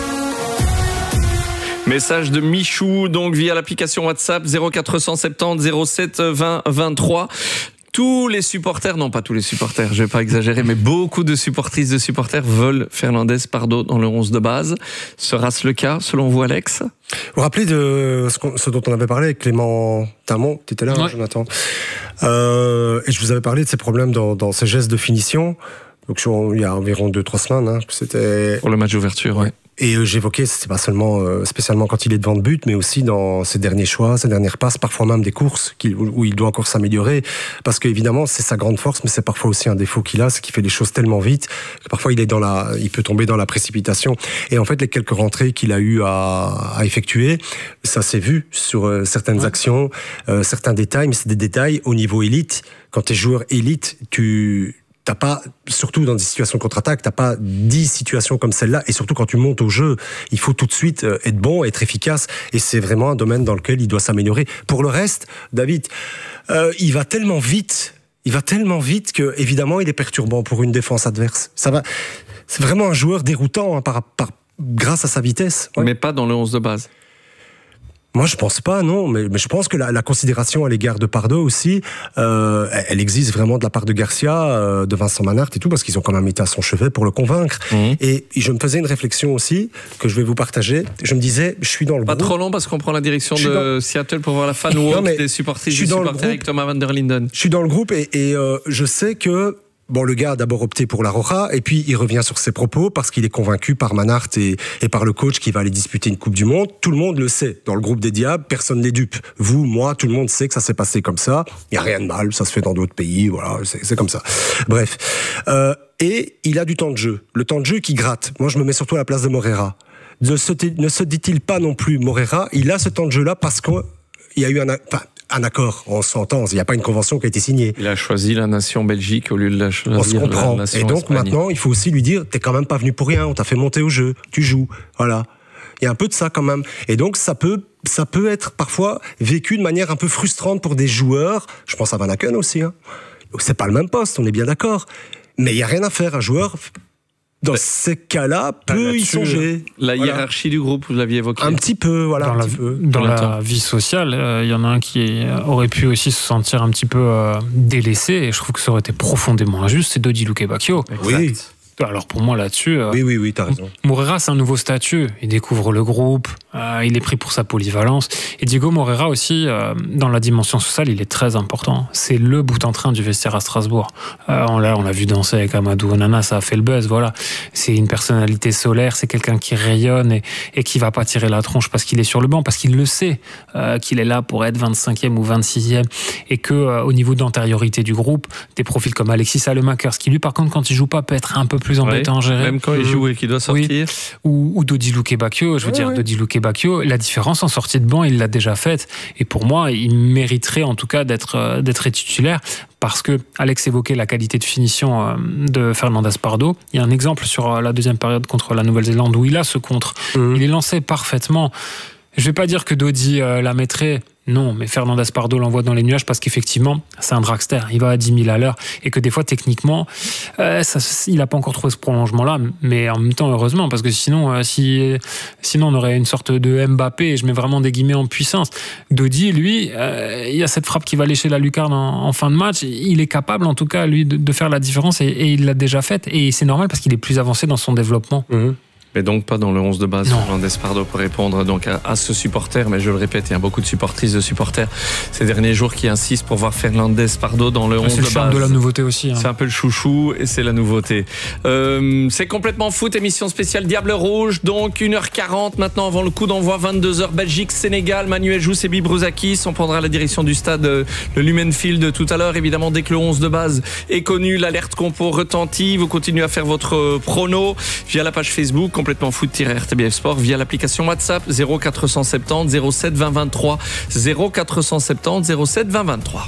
Message de Michou, donc via l'application WhatsApp 0470 07 20 23. Tous les supporters, non pas tous les supporters, je vais pas exagérer, mais beaucoup de supportrices, de supporters veulent Fernandez Pardo dans le 11 de base. Sera-ce le cas, selon vous, Alex ? Vous vous rappelez de ce dont on avait parlé avec Clément Tamon, tu étais là, ouais. Jonathan, et je vous avais parlé de ses problèmes dans ses gestes de finition. Donc il y a environ 2-3 semaines, que c'était... Pour le match d'ouverture, ouais. Et j'évoquais, c'est pas seulement spécialement quand il est devant le but, mais aussi dans ses derniers choix, ses dernières passes, parfois même des courses où il doit encore s'améliorer. Parce qu'évidemment, c'est sa grande force, mais c'est parfois aussi un défaut qu'il a, c'est qu'il fait les choses tellement vite que parfois il peut tomber dans la précipitation. Et en fait, les quelques rentrées qu'il a eu à effectuer, ça s'est vu sur certaines actions, certains détails, mais c'est des détails au niveau élite. Quand t'es joueur élite, t'as pas, surtout dans des situations de contre-attaque, t'as pas 10 situations comme celle-là, et surtout quand tu montes au jeu, il faut tout de suite être bon, être efficace, et c'est vraiment un domaine dans lequel il doit s'améliorer. Pour le reste, David, il va tellement vite que, évidemment, il est perturbant pour une défense adverse. C'est vraiment un joueur déroutant, grâce à sa vitesse. Ouais. Mais pas dans le 11 de base. Moi, je pense pas, non, mais je pense que la considération à l'égard de Pardo aussi, elle existe vraiment de la part de Garcia, de Vincent Manhart et tout, parce qu'ils ont quand même été à son chevet pour le convaincre. Et je me faisais une réflexion aussi, que je vais vous partager. Je me disais, je suis dans le groupe. Pas trop long, parce qu'on prend la direction de Seattle pour voir la fan walk des supporters avec Thomas van der Linden. Je suis dans le groupe et je sais que bon, le gars a d'abord opté pour la Roja, et puis il revient sur ses propos parce qu'il est convaincu par Manhart et par le coach qu'il va aller disputer une Coupe du Monde. Tout le monde le sait. Dans le groupe des Diables, personne n'est dupe. Vous, moi, tout le monde sait que ça s'est passé comme ça. Il n'y a rien de mal, ça se fait dans d'autres pays, voilà, c'est comme ça. Bref. Et il a du temps de jeu. Le temps de jeu qui gratte. Moi, je me mets surtout à la place de Moreira. Ne se dit-il pas non plus, Moreira, il a ce temps de jeu-là parce qu'il y a eu un accord, on s'entend, il n'y a pas une convention qui a été signée. Il a choisi la nation Belgique au lieu de la choisir on se comprend. La nation et donc Espagne. Maintenant, il faut aussi lui dire, t'es quand même pas venu pour rien, on t'a fait monter au jeu, tu joues, voilà. Il y a un peu de ça quand même. Et donc ça peut être parfois vécu de manière un peu frustrante pour des joueurs. Je pense à Van Aken aussi. C'est pas le même poste, on est bien d'accord. Mais il n'y a rien à faire, un joueur... Dans ces cas-là, peut y songer. La hiérarchie du groupe, vous l'aviez évoqué. Un petit peu, voilà. Dans la vie sociale, il y en a un qui aurait pu aussi se sentir un petit peu délaissé, et je trouve que ça aurait été profondément injuste, c'est Dodi Lukebakio. Oui. Alors pour moi là-dessus, oui, t'as raison. Moreira, c'est un nouveau statut. Il découvre le groupe, il est pris pour sa polyvalence. Et Diego Moreira aussi, dans la dimension sociale, il est très important. C'est le bout en train du vestiaire à Strasbourg. On l'a vu danser avec Amadou Onana, ça a fait le buzz. Voilà, c'est une personnalité solaire, c'est quelqu'un qui rayonne et qui va pas tirer la tronche parce qu'il est sur le banc, parce qu'il le sait qu'il est là pour être 25e ou 26e, et que au niveau d'antériorité du groupe, des profils comme Alexis Salemakers, qui lui par contre quand il joue pas peut être un peu plus embêtant à gérer. Même quand il joue et qu'il doit sortir. Oui. Ou Dodi Lukebakio, Dodi Lukebakio, la différence en sortie de banc, il l'a déjà faite. Et pour moi, il mériterait en tout cas d'être titulaire, parce que Alex évoquait la qualité de finition de Fernandez Pardo. Il y a un exemple sur la deuxième période contre la Nouvelle-Zélande où il a ce contre. Il est lancé parfaitement. Je vais pas dire que Dodi la mettrait, Non, mais Fernandez Pardo l'envoie dans les nuages parce qu'effectivement, c'est un dragster. Il va à 10 000 à l'heure et que des fois, techniquement, il n'a pas encore trouvé ce prolongement-là. Mais en même temps, heureusement, parce que sinon, sinon on aurait une sorte de Mbappé, et je mets vraiment des guillemets en puissance. Dodi, lui, il y a cette frappe qui va lécher la lucarne en fin de match. Il est capable, en tout cas, lui, de faire la différence et il l'a déjà faite. Et c'est normal parce qu'il est plus avancé dans son développement. Mais donc pas dans le 11 de base, Fernandez Pardo, pour répondre donc à ce supporter. Mais je le répète, il y a beaucoup de supportrices de supporters ces derniers jours qui insistent pour voir Fernandez Pardo dans le 11 de base. C'est le charme de la nouveauté aussi. C'est un peu le chouchou et c'est la nouveauté. C'est complètement foot, émission spéciale Diable Rouge. Donc 1h40 maintenant avant le coup d'envoi, 22h Belgique, Sénégal. Manuel Jousse et Bibruzakis. On prendra la direction du stade, le Lumenfield tout à l'heure. Évidemment, dès que le 11 de base est connu, l'alerte compo retentit. Vous continuez à faire votre prono via la page Facebook complètement foot-RTBF Sport, via l'application WhatsApp 0470 07 20 23 0470 07 20 23.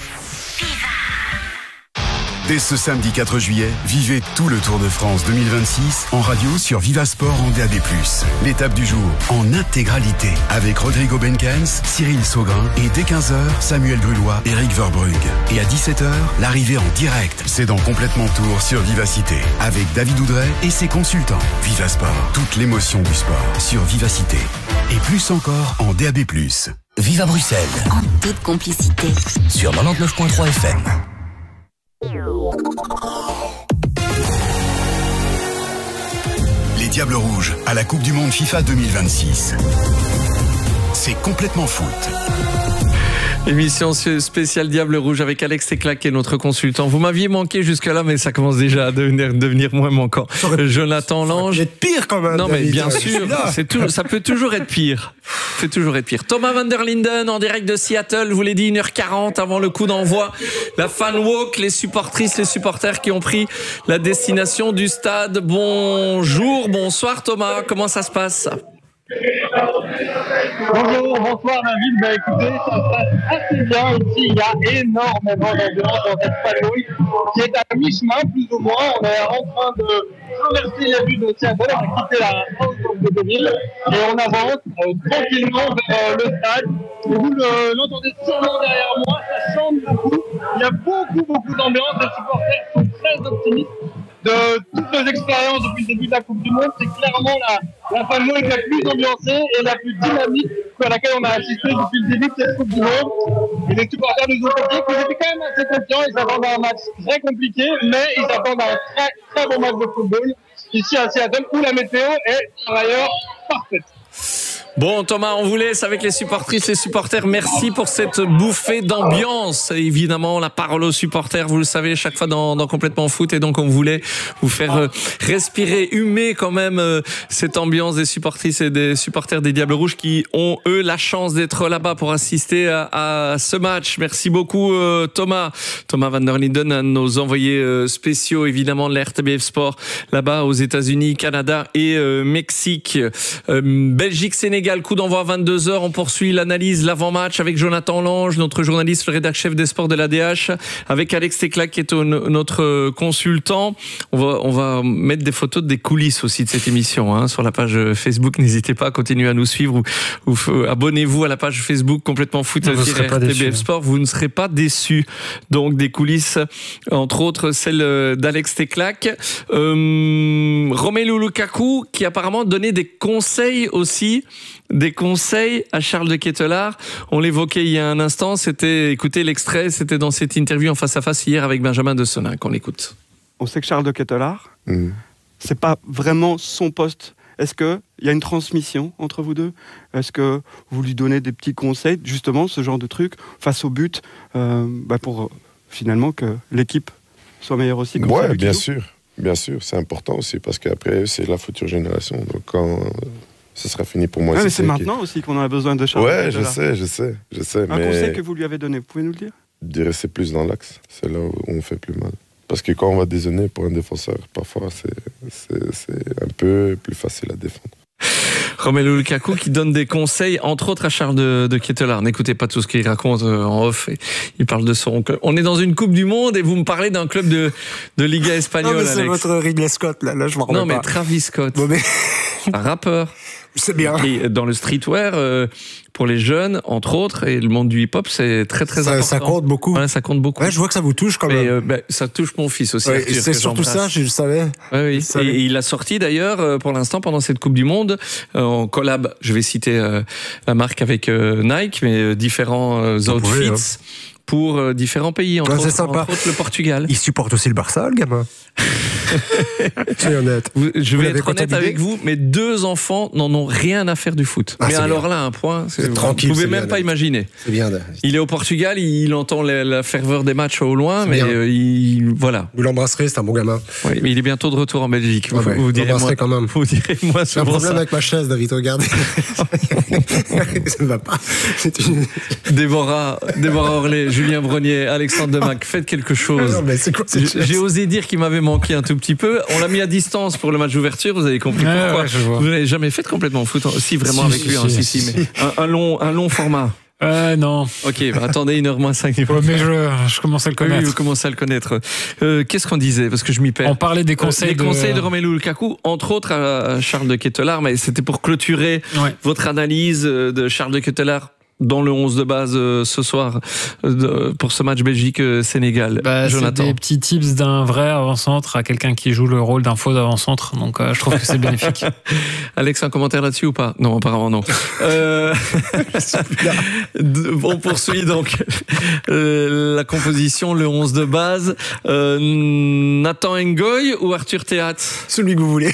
Dès ce samedi 4 juillet, vivez tout le Tour de France 2026 en radio sur Viva Sport en DAB+. L'étape du jour en intégralité avec Rodrigo Benkens, Cyril Saugrin et dès 15h, Samuel Grulois, Eric Verbrugge. Et à 17h, l'arrivée en direct. C'est dans Complètement Tour sur Vivacité avec David Oudret et ses consultants. Viva Sport, toute l'émotion du sport sur Vivacité. Et plus encore en DAB+. Viva Bruxelles. En toute complicité. Sur 99.3 FM. Les Diables Rouges à la Coupe du Monde FIFA 2026. C'est complètement foot. Émission spéciale Diable Rouge avec Alex Teclac qui est notre consultant. Vous m'aviez manqué jusque-là, mais ça commence déjà à devenir moins manquant. Jonathan Lange. Ça peut être pire quand même. Non, mais David. bien sûr, ça peut toujours être pire. Thomas van der Linden en direct de Seattle, je vous l'ai dit, 1h40 avant le coup d'envoi. La fan walk, les supportrices, les supporters qui ont pris la destination du stade. Bonjour, bonsoir Thomas, comment ça se passe ? Bonjour, bonsoir David. Écoutez, ça se passe assez bien ici. Il y a énormément d'ambiance dans cette patrouille qui est à mi-chemin, plus ou moins. On est en train de traverser la rue de Seattle. On a quitté la House of the Ville et on avance tranquillement vers le stade. Et vous l'entendez sûrement derrière moi, ça chante beaucoup. Il y a beaucoup d'ambiance. Les supporters sont très optimistes. De toutes nos expériences depuis le début de la Coupe du Monde, c'est clairement la fan walk la plus ambiancée et la plus dynamique à laquelle on a assisté depuis le début de cette Coupe du Monde. Et les supporters nous ont dit qu'ils étaient quand même assez confiants. Ils s'attendent à un match très compliqué, mais ils s'attendent à un très bon match de football ici à Seattle où la météo est par ailleurs parfaite. Bon Thomas, on vous laisse avec les supportrices et supporters. Merci pour cette bouffée d'ambiance. Évidemment, la parole aux supporters, vous le savez, chaque fois dans Complètement Foot. Et donc, on voulait vous faire respirer, humer quand même cette ambiance des supportrices et des supporters des Diables Rouges qui ont, eux, la chance d'être là-bas pour assister à ce match. Merci beaucoup Thomas. Thomas van der Linden, un de nos envoyés spéciaux, évidemment, de la RTBF Sport, là-bas aux États-Unis, Canada et Mexique. Belgique, Sénégal. Coup d'envoi à 22h, on poursuit l'analyse, l'avant-match avec Jonathan Lange, notre journaliste, le rédacteur chef des sports de l'ADH, avec Alex Teclac qui est notre consultant. On va mettre des photos des coulisses aussi de cette émission sur la page Facebook. N'hésitez pas à continuer à nous suivre ou abonnez-vous à la page Facebook Complètement Foot RTBF Sport. Vous ne serez pas déçus. Donc des coulisses, entre autres celle d'Alex Teclac. Romelu Lukaku qui apparemment donnait des conseils aussi. Des conseils à Charles de Ketelaar. On l'évoquait il y a un instant. Écoutez l'extrait, c'était dans cette interview en face à face hier avec Benjamin de Sonin qu'on l'écoute. On sait que Charles de Ketelaar, c'est pas vraiment son poste. Est-ce qu'il y a une transmission entre vous deux ? Est-ce que vous lui donnez des petits conseils, justement, ce genre de truc, face au but, pour finalement que l'équipe soit meilleure aussi comme ça, bien sûr, c'est important aussi, parce qu'après, c'est la future génération. Donc quand ce sera fini pour moi. Mais c'est maintenant aussi qu'on a besoin de Charles. Ouais, je sais. Un conseil que vous lui avez donné, vous pouvez nous le dire ? De rester plus dans l'axe, c'est là où on fait plus mal. Parce que quand on va dézonner pour un défenseur, parfois c'est un peu plus facile à défendre. Romelu Lukaku qui donne des conseils, entre autres à Charles de Ketelaar. N'écoutez pas tout ce qu'il raconte en off. Il parle de son club. On est dans une Coupe du Monde et vous me parlez d'un club de Liga espagnole. Non, mais c'est Alex. votre Ridley Scott, là je m'en remets pas. Non, mais Travis Scott. Bon, mais... un rappeur. C'est bien. Et dans le streetwear, pour les jeunes, entre autres, et le monde du hip-hop, c'est très important. Ça compte beaucoup. Ouais, ça compte beaucoup. Ouais, je vois que ça vous touche quand même. Ça touche mon fils aussi. Ouais, Arthur, c'est surtout ça, je le savais. Ouais, oui. Et il a sorti d'ailleurs, pour l'instant, pendant cette Coupe du Monde, en collab, je vais citer la marque avec Nike, mais différents outfits. Pour différents pays, entre autres le Portugal. Il supporte aussi le Barça, le gamin. C'est honnête. Je vais être honnête avec vous, mes 2 enfants n'en ont rien à faire du foot. Mais alors là, un point, vous tranquille, ne pouvez même pas imaginer. C'est bien. Il est au Portugal, il entend la ferveur des matchs au loin, mais voilà. Vous l'embrasserez, c'est un bon gamin. Oui, mais il est bientôt de retour en Belgique. Vous direz moi quand même. Vous direz moi. J'ai un problème avec ma chaise, David. Regardez. Ça ne va pas. Déborah Orlé, Julien Brognier, Alexandre Demac, faites quelque chose. Non, mais c'est quoi cette chaise ? J'ai osé dire qu'il m'avait manqué un tout petit peu. On l'a mis à distance pour le match d'ouverture. Vous avez compris pourquoi. Vous n'avez jamais fait complètement foot, si vraiment avec lui. Mais un long format. Non. Ok, attendez 1h-5. Ouais, mais je commence à le connaître. Oui, vous commencez à le connaître. Qu'est-ce qu'on disait ? Parce que je m'y perds. On parlait des conseils de Romelu Lukaku, entre autres à Charles de Ketelaere, mais c'était pour clôturer votre analyse de Charles de Ketelaere dans le 11 de base ce soir pour ce match Belgique-Sénégal. C'est des petits tips d'un vrai avant-centre à quelqu'un qui joue le rôle d'un faux avant-centre, donc je trouve que c'est bénéfique. Alex, un commentaire là-dessus ou pas ? Non, apparemment non. On poursuit donc la composition, le 11 de base. Nathan Ngoy ou Arthur Théat ? Celui que vous voulez.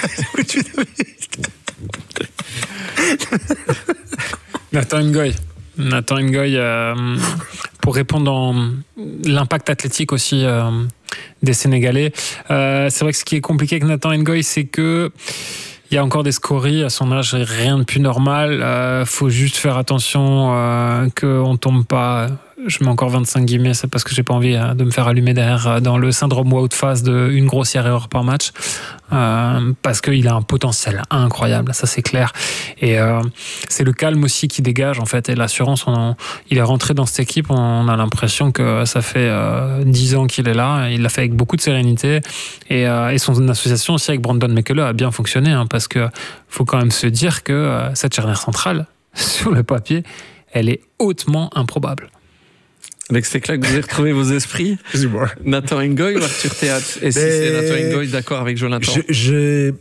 Nathan Ngoy, pour répondre dans l'impact athlétique aussi des Sénégalais. C'est vrai que ce qui est compliqué avec Nathan Ngoy, c'est que il y a encore des scories à son âge, rien de plus normal. Faut juste faire attention qu'on tombe pas. Je mets encore 25 guillemets, c'est parce que j'ai pas envie de me faire allumer derrière dans le syndrome wout phase de une grossière erreur par match, parce qu'il a un potentiel incroyable, ça c'est clair. Et c'est le calme aussi qui dégage en fait, et l'assurance. Il est rentré dans cette équipe, on a l'impression que ça fait 10 ans qu'il est là. Il l'a fait avec beaucoup de sérénité, et son association aussi avec Brandon Mekele a bien fonctionné, parce que faut quand même se dire que cette charnière centrale, sur le papier, elle est hautement improbable. Avec ces claques, vous avez retrouvé vos esprits. Nathan Ngoy ou Arthur Théat ? Et si c'est Nathan Ngoy, d'accord avec Jonathan ? J'ai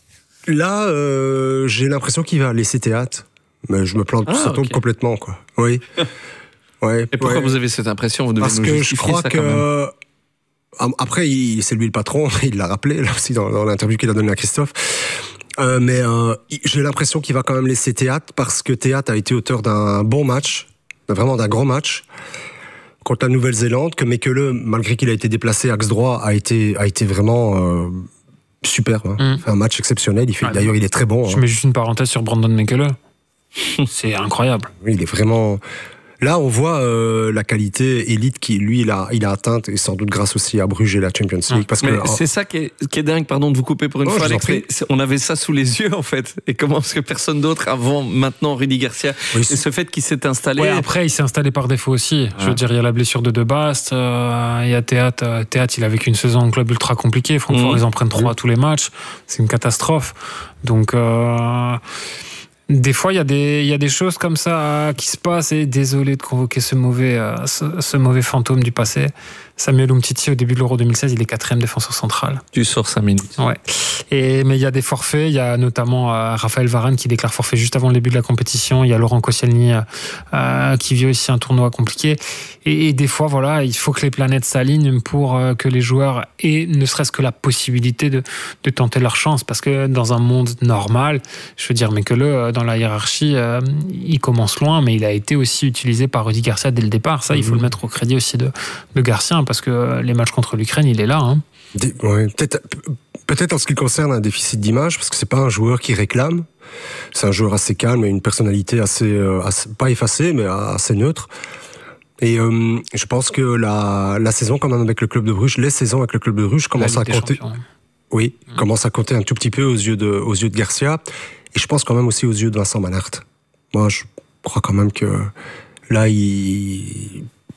l'impression qu'il va laisser Théat, mais je me plante, ça tombe complètement, quoi. Oui. Et pourquoi vous avez cette impression ? Vous devez Parce que je crois que après, c'est lui le patron, il l'a rappelé là aussi dans l'interview qu'il a donnée à Christophe. Mais j'ai l'impression qu'il va quand même laisser Théat, parce que Théat a été auteur d'un bon match, vraiment d'un gros match contre la Nouvelle-Zélande, que Mekele, malgré qu'il a été déplacé axe droit, a été vraiment super. Un match exceptionnel. D'ailleurs, il est très bon. Je mets juste une parenthèse sur Brandon Mekele. C'est incroyable. Oui, il est vraiment... Là, on voit la qualité élite qui, lui, il a atteinte, et sans doute grâce aussi à Bruges et la Champions League. Parce que, c'est ça qui est dingue, pardon de vous couper pour une fois, Alex, on avait ça sous les yeux, en fait. Et comment est-ce que personne d'autre, avant, maintenant, Rudy Garcia, et ce fait qu'il s'est installé... Ouais, après, il s'est installé par défaut aussi. Je veux dire, il y a la blessure de Bast, il y a Théat. Théat, il a vécu une saison en club ultra compliquée. Francfort, ils en prennent 3 à tous les matchs. C'est une catastrophe. Donc... Des fois, il y a des choses comme ça qui se passent, et désolé de convoquer ce mauvais fantôme du passé. Samuel Umtiti, au début de l'Euro 2016, il est 4e défenseur central. Tu sors 5 minutes. Ouais. Mais il y a des forfaits. Il y a notamment Raphaël Varane qui déclare forfait juste avant le début de la compétition. Il y a Laurent Koscielny qui vit aussi un tournoi compliqué. Et des fois, voilà, il faut que les planètes s'alignent pour que les joueurs aient ne serait-ce que la possibilité de tenter leur chance. Parce que dans un monde normal, je veux dire, mais que dans la hiérarchie, il commence loin, mais il a été aussi utilisé par Rudy Garcia dès le départ. Ça, il faut le mettre au crédit aussi de Garcia, parce que les matchs contre l'Ukraine, il est là. Peut-être en ce qui concerne un déficit d'image, parce que c'est pas un joueur qui réclame. C'est un joueur assez calme et une personnalité assez pas effacée, mais assez neutre. Et je pense que la saison quand même avec le club de Bruges, les saisons avec le club de Bruges commencent à compter. Oui, commencent à compter un tout petit peu aux yeux de Garcia. Et je pense quand même aussi aux yeux de Vincent Manhart. Moi, je crois quand même que là,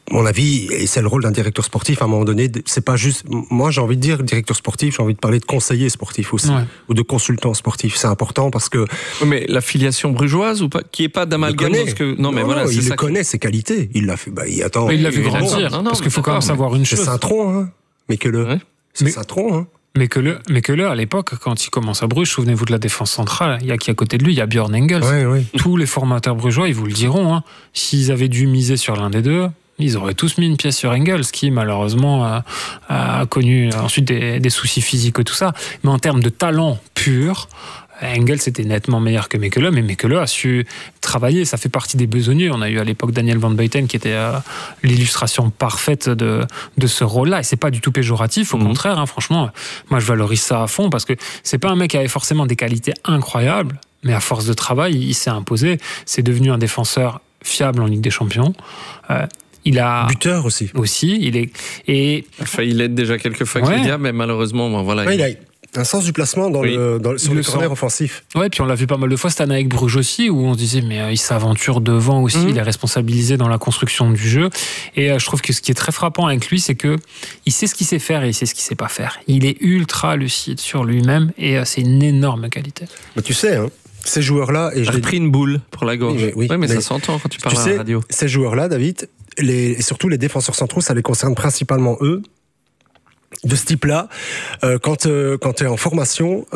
mon avis, et c'est le rôle d'un directeur sportif, à un moment donné, c'est pas juste... Moi, j'ai envie de dire directeur sportif, j'ai envie de parler de conseiller sportif aussi, ou de consultant sportif. C'est important parce que... Mais la filiation brugeoise, ou pas, qui est pas d'amalgame parce que... Non, il connaît ses qualités. Il l'a fait... attends, il l'a vu grandir, parce qu'il faut quand même savoir une chose. C'est Saint-Tron, hein. Mais que le... C'est Saint-Tron, hein. Mais que le, à l'époque, quand il commence à Bruges, souvenez-vous de la défense centrale, il y a qui à côté de lui, il y a Björn Engels. Tous les formateurs brugeois, ils vous le diront, hein. S'ils avaient dû miser sur l'un des deux, ils auraient tous mis une pièce sur Engels, qui malheureusement a connu ensuite des soucis physiques et tout ça. Mais en termes de talent pur, Engels était nettement meilleur que Mekele, mais Mekele a su travailler. Ça fait partie des besogneux. On a eu à l'époque Daniel Van Buyten qui était l'illustration parfaite de ce rôle-là. Et c'est pas du tout péjoratif, au contraire. Hein, franchement, moi je valorise ça à fond parce que c'est pas un mec qui avait forcément des qualités incroyables, mais à force de travail, il s'est imposé. C'est devenu un défenseur fiable en Ligue des Champions. Il a buteur aussi. Il a failli l'être déjà quelques fois avec les Diables, mais malheureusement, voilà. Il a un sens du placement sur le corner offensif. Ouais, puis on l'a vu pas mal de fois cette année avec Bruges aussi, où on se disait mais il s'aventure devant aussi, il est responsabilisé dans la construction du jeu. Et je trouve que ce qui est très frappant avec lui, c'est que il sait ce qu'il sait faire et il sait ce qu'il sait pas faire. Il est ultra lucide sur lui-même et c'est une énorme qualité. Mais tu sais, hein, ces joueurs-là, et j'ai pris une boule pour la gorge. Mais ça s'entend quand tu parles à la radio. Ces joueurs-là, David, et surtout les défenseurs centraux, ça les concerne principalement eux. De ce type-là, quand tu es en formation,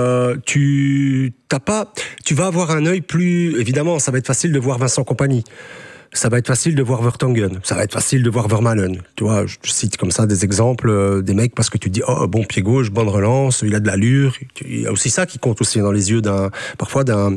tu vas avoir un œil plus... Évidemment, ça va être facile de voir Vincent Kompany. Ça va être facile de voir Vertonghen. Ça va être facile de voir Vermaelen. Tu vois, je cite comme ça des exemples des mecs parce que tu te dis, oh, bon pied gauche, bonne relance, il a de l'allure. Il y a aussi ça qui compte aussi dans les yeux parfois d'un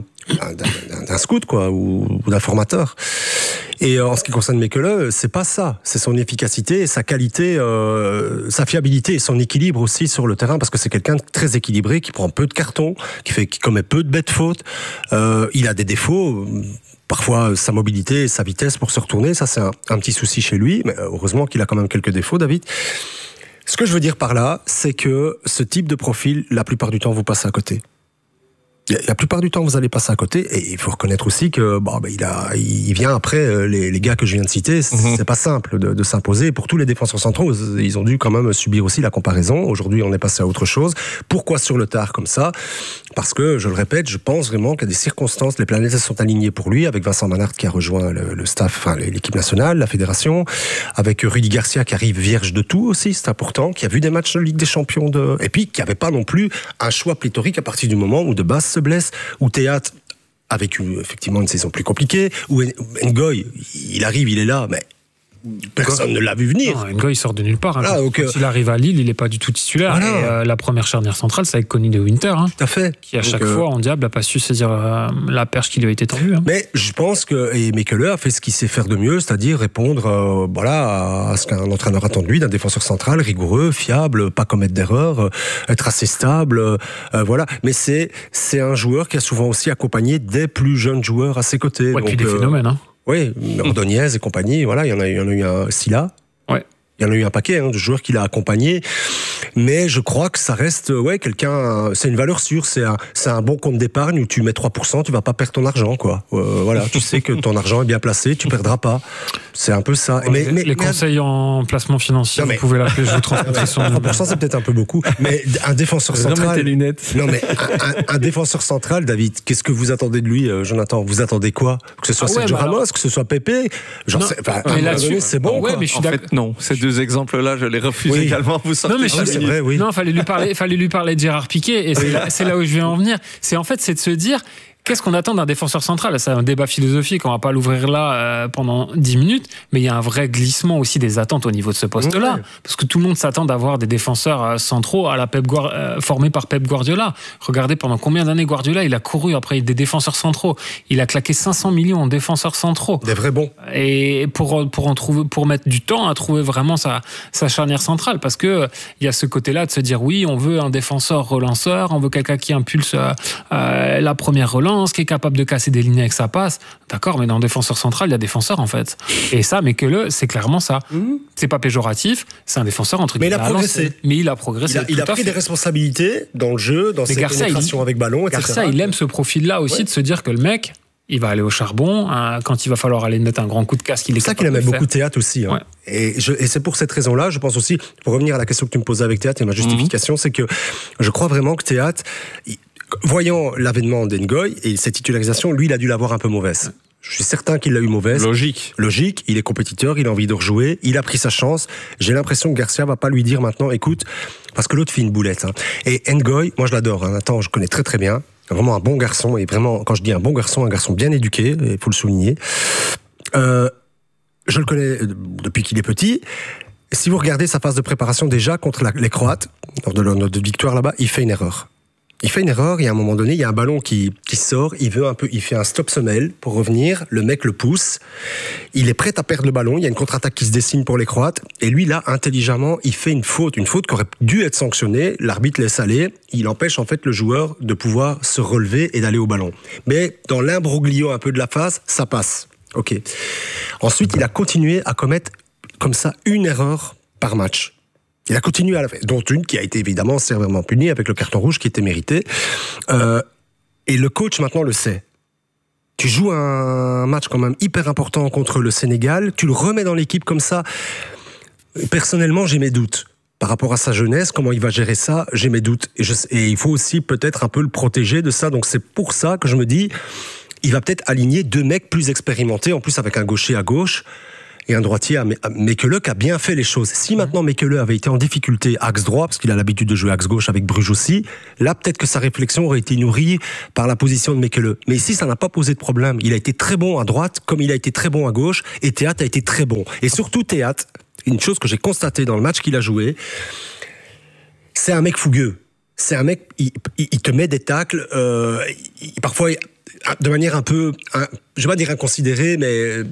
scout, quoi, ou d'un formateur. Et en ce qui concerne Mekele, c'est pas ça. C'est son efficacité, sa qualité, sa fiabilité et son équilibre aussi sur le terrain, parce que c'est quelqu'un de très équilibré, qui prend peu de cartons, qui commet peu de bêtes fautes. Il a des défauts. Parfois, sa mobilité et sa vitesse pour se retourner, ça c'est un petit souci chez lui, mais heureusement qu'il a quand même quelques défauts, David. Ce que je veux dire par là, c'est que ce type de profil, la plupart du temps, vous passez à côté. La plupart du temps, vous allez passer à côté, et il faut reconnaître aussi que il vient après les gars que je viens de citer. C'est pas simple de s'imposer. Pour tous les défenseurs centraux, ils ont dû quand même subir aussi la comparaison. Aujourd'hui, on est passé à autre chose. Pourquoi sur le tard comme ça ? Parce que, je le répète, je pense vraiment qu'il y a des circonstances, les planètes se sont alignées pour lui, avec Vincent Manhart qui a rejoint le staff, enfin l'équipe nationale, la fédération, avec Rudy Garcia qui arrive vierge de tout aussi, c'est important, qui a vu des matchs de Ligue des Champions et puis qui n'avait pas non plus un choix pléthorique à partir du moment où de base se blesse, ou Théâtre avec effectivement une saison plus compliquée, ou Ngoy, il arrive, il est là, mais personne ne l'a vu venir. Non, Ngoy, il sort de nulle part. Quand il arrive à Lille, il n'est pas du tout titulaire. Voilà. Et la première charnière centrale, c'est avec Conny de Winter. Hein, tout à fait. Qui, à chaque fois, en diable, n'a pas su saisir la perche qui lui a été tendue. Hein. Mais je pense que Mekele a fait ce qu'il sait faire de mieux, c'est-à-dire répondre à ce qu'un entraîneur attend de lui, d'un défenseur central, rigoureux, fiable, pas commettre d'erreurs, être assez stable. Voilà. Mais c'est un joueur qui a souvent aussi accompagné des plus jeunes joueurs à ses côtés. Ouais, puis des phénomènes, hein. Oui, Ordonez et compagnie, voilà, il y en a eu un Silla. Ouais. Il y en a eu un paquet de joueurs qu'il a accompagnés, mais je crois que ça reste quelqu'un, c'est une valeur sûre, c'est un bon compte d'épargne où tu mets 3%, tu vas pas perdre ton argent, quoi. Voilà, tu sais que ton argent est bien placé, tu perdras pas. C'est un peu ça. Ouais, les conseils en placement financier, vous pouvez l'appeler, je vous transmettrai son numéro. 3%, c'est peut-être un peu beaucoup, mais un défenseur central. Tes lunettes. Non, mais un défenseur central, David, qu'est-ce que vous attendez de lui, Jonathan ? Vous attendez quoi ? Que ce soit Sergio Ramos, que ce soit Pépé ? C'est bon. Ouais, mais je suis en fait, non. Ces deux exemples-là, je les refuse également. Vous sortez. Non, mais c'est vrai, oui. Non, fallait lui parler de Gérard Piqué, et c'est là où je vais en venir. C'est de se dire, qu'est-ce qu'on attend d'un défenseur central ? C'est un débat philosophique, on va pas l'ouvrir là pendant 10 minutes, mais il y a un vrai glissement aussi des attentes au niveau de ce poste-là, parce que tout le monde s'attend d'avoir des défenseurs centraux à la formés par Pep Guardiola. Regardez pendant combien d'années Guardiola, il a couru après des défenseurs centraux. Il a claqué 500 millions en défenseurs centraux. Des vrais bons. Et pour mettre du temps à trouver vraiment sa charnière centrale, parce que il y a ce côté-là de se dire oui, on veut un défenseur relanceur, on veut quelqu'un qui impulse la première relance, qui est capable de casser des lignes avec sa passe. D'accord, mais dans le défenseur central, il y a défenseur en fait. Et ça, c'est clairement ça. C'est pas péjoratif, c'est un défenseur entre guillemets. Mais il a progressé. Mais il a progressé. Il a pris des responsabilités dans le jeu, dans ses pénétrations avec ballon, etc. Garcia, il aime ce profil-là aussi, de se dire que le mec, il va aller au charbon. Quand il va falloir aller mettre un grand coup de casque, il est ça qu'il aimait beaucoup Théâtre aussi. Hein. Ouais. Et c'est pour cette raison-là, je pense aussi, pour revenir à la question que tu me posais avec Théâtre et ma justification, c'est que je crois vraiment que Théâtre, voyant l'avènement d'Ngoy et cette titularisation, lui, il a dû l'avoir un peu mauvaise. Je suis certain qu'il l'a eu mauvaise. Logique. Il est compétiteur, il a envie de rejouer, il a pris sa chance. J'ai l'impression que Garcia va pas lui dire maintenant, écoute, parce que l'autre fait une boulette. Hein. Et Ngoy, moi je l'adore. Hein. Attends, je connais très très bien. Vraiment un bon garçon, et vraiment, quand je dis un bon garçon, un garçon bien éduqué, il faut le souligner. Je le connais depuis qu'il est petit. Si vous regardez sa phase de préparation déjà contre les Croates, lors de notre victoire là-bas, il fait une erreur. Il fait une erreur et à un moment donné, il y a un ballon qui sort, il fait un stop semelle pour revenir, le mec le pousse, il est prêt à perdre le ballon, il y a une contre-attaque qui se dessine pour les Croates, et lui là, intelligemment, il fait une faute qui aurait dû être sanctionnée, l'arbitre laisse aller, il empêche en fait le joueur de pouvoir se relever et d'aller au ballon. Mais dans l'imbroglio un peu de la phase, ça passe. Ok. Ensuite, il a continué à commettre comme ça une erreur par match. Il a continué à la faire, dont une qui a été évidemment sévèrement punie avec le carton rouge qui était mérité. Et le coach maintenant le sait. Tu joues un match quand même hyper important contre le Sénégal, tu le remets dans l'équipe comme ça. Personnellement, j'ai mes doutes. Par rapport à sa jeunesse, comment il va gérer ça, j'ai mes doutes. Et il faut aussi peut-être un peu le protéger de ça. Donc c'est pour ça que je me dis, il va peut-être aligner 2 mecs plus expérimentés, en plus avec un gaucher à gauche, et un droitier à Mekele qui a bien fait les choses. Si maintenant Mekele avait été en difficulté axe droit, parce qu'il a l'habitude de jouer axe gauche avec Bruges aussi, là peut-être que sa réflexion aurait été nourrie par la position de Mekele. Mais ici, ça n'a pas posé de problème. Il a été très bon à droite, comme il a été très bon à gauche, et Théâtre a été très bon. Et surtout Théâtre, une chose que j'ai constatée dans le match qu'il a joué, c'est un mec fougueux. C'est un mec, il te met des tacles, parfois de manière un peu, je vais pas dire inconsidérée, mais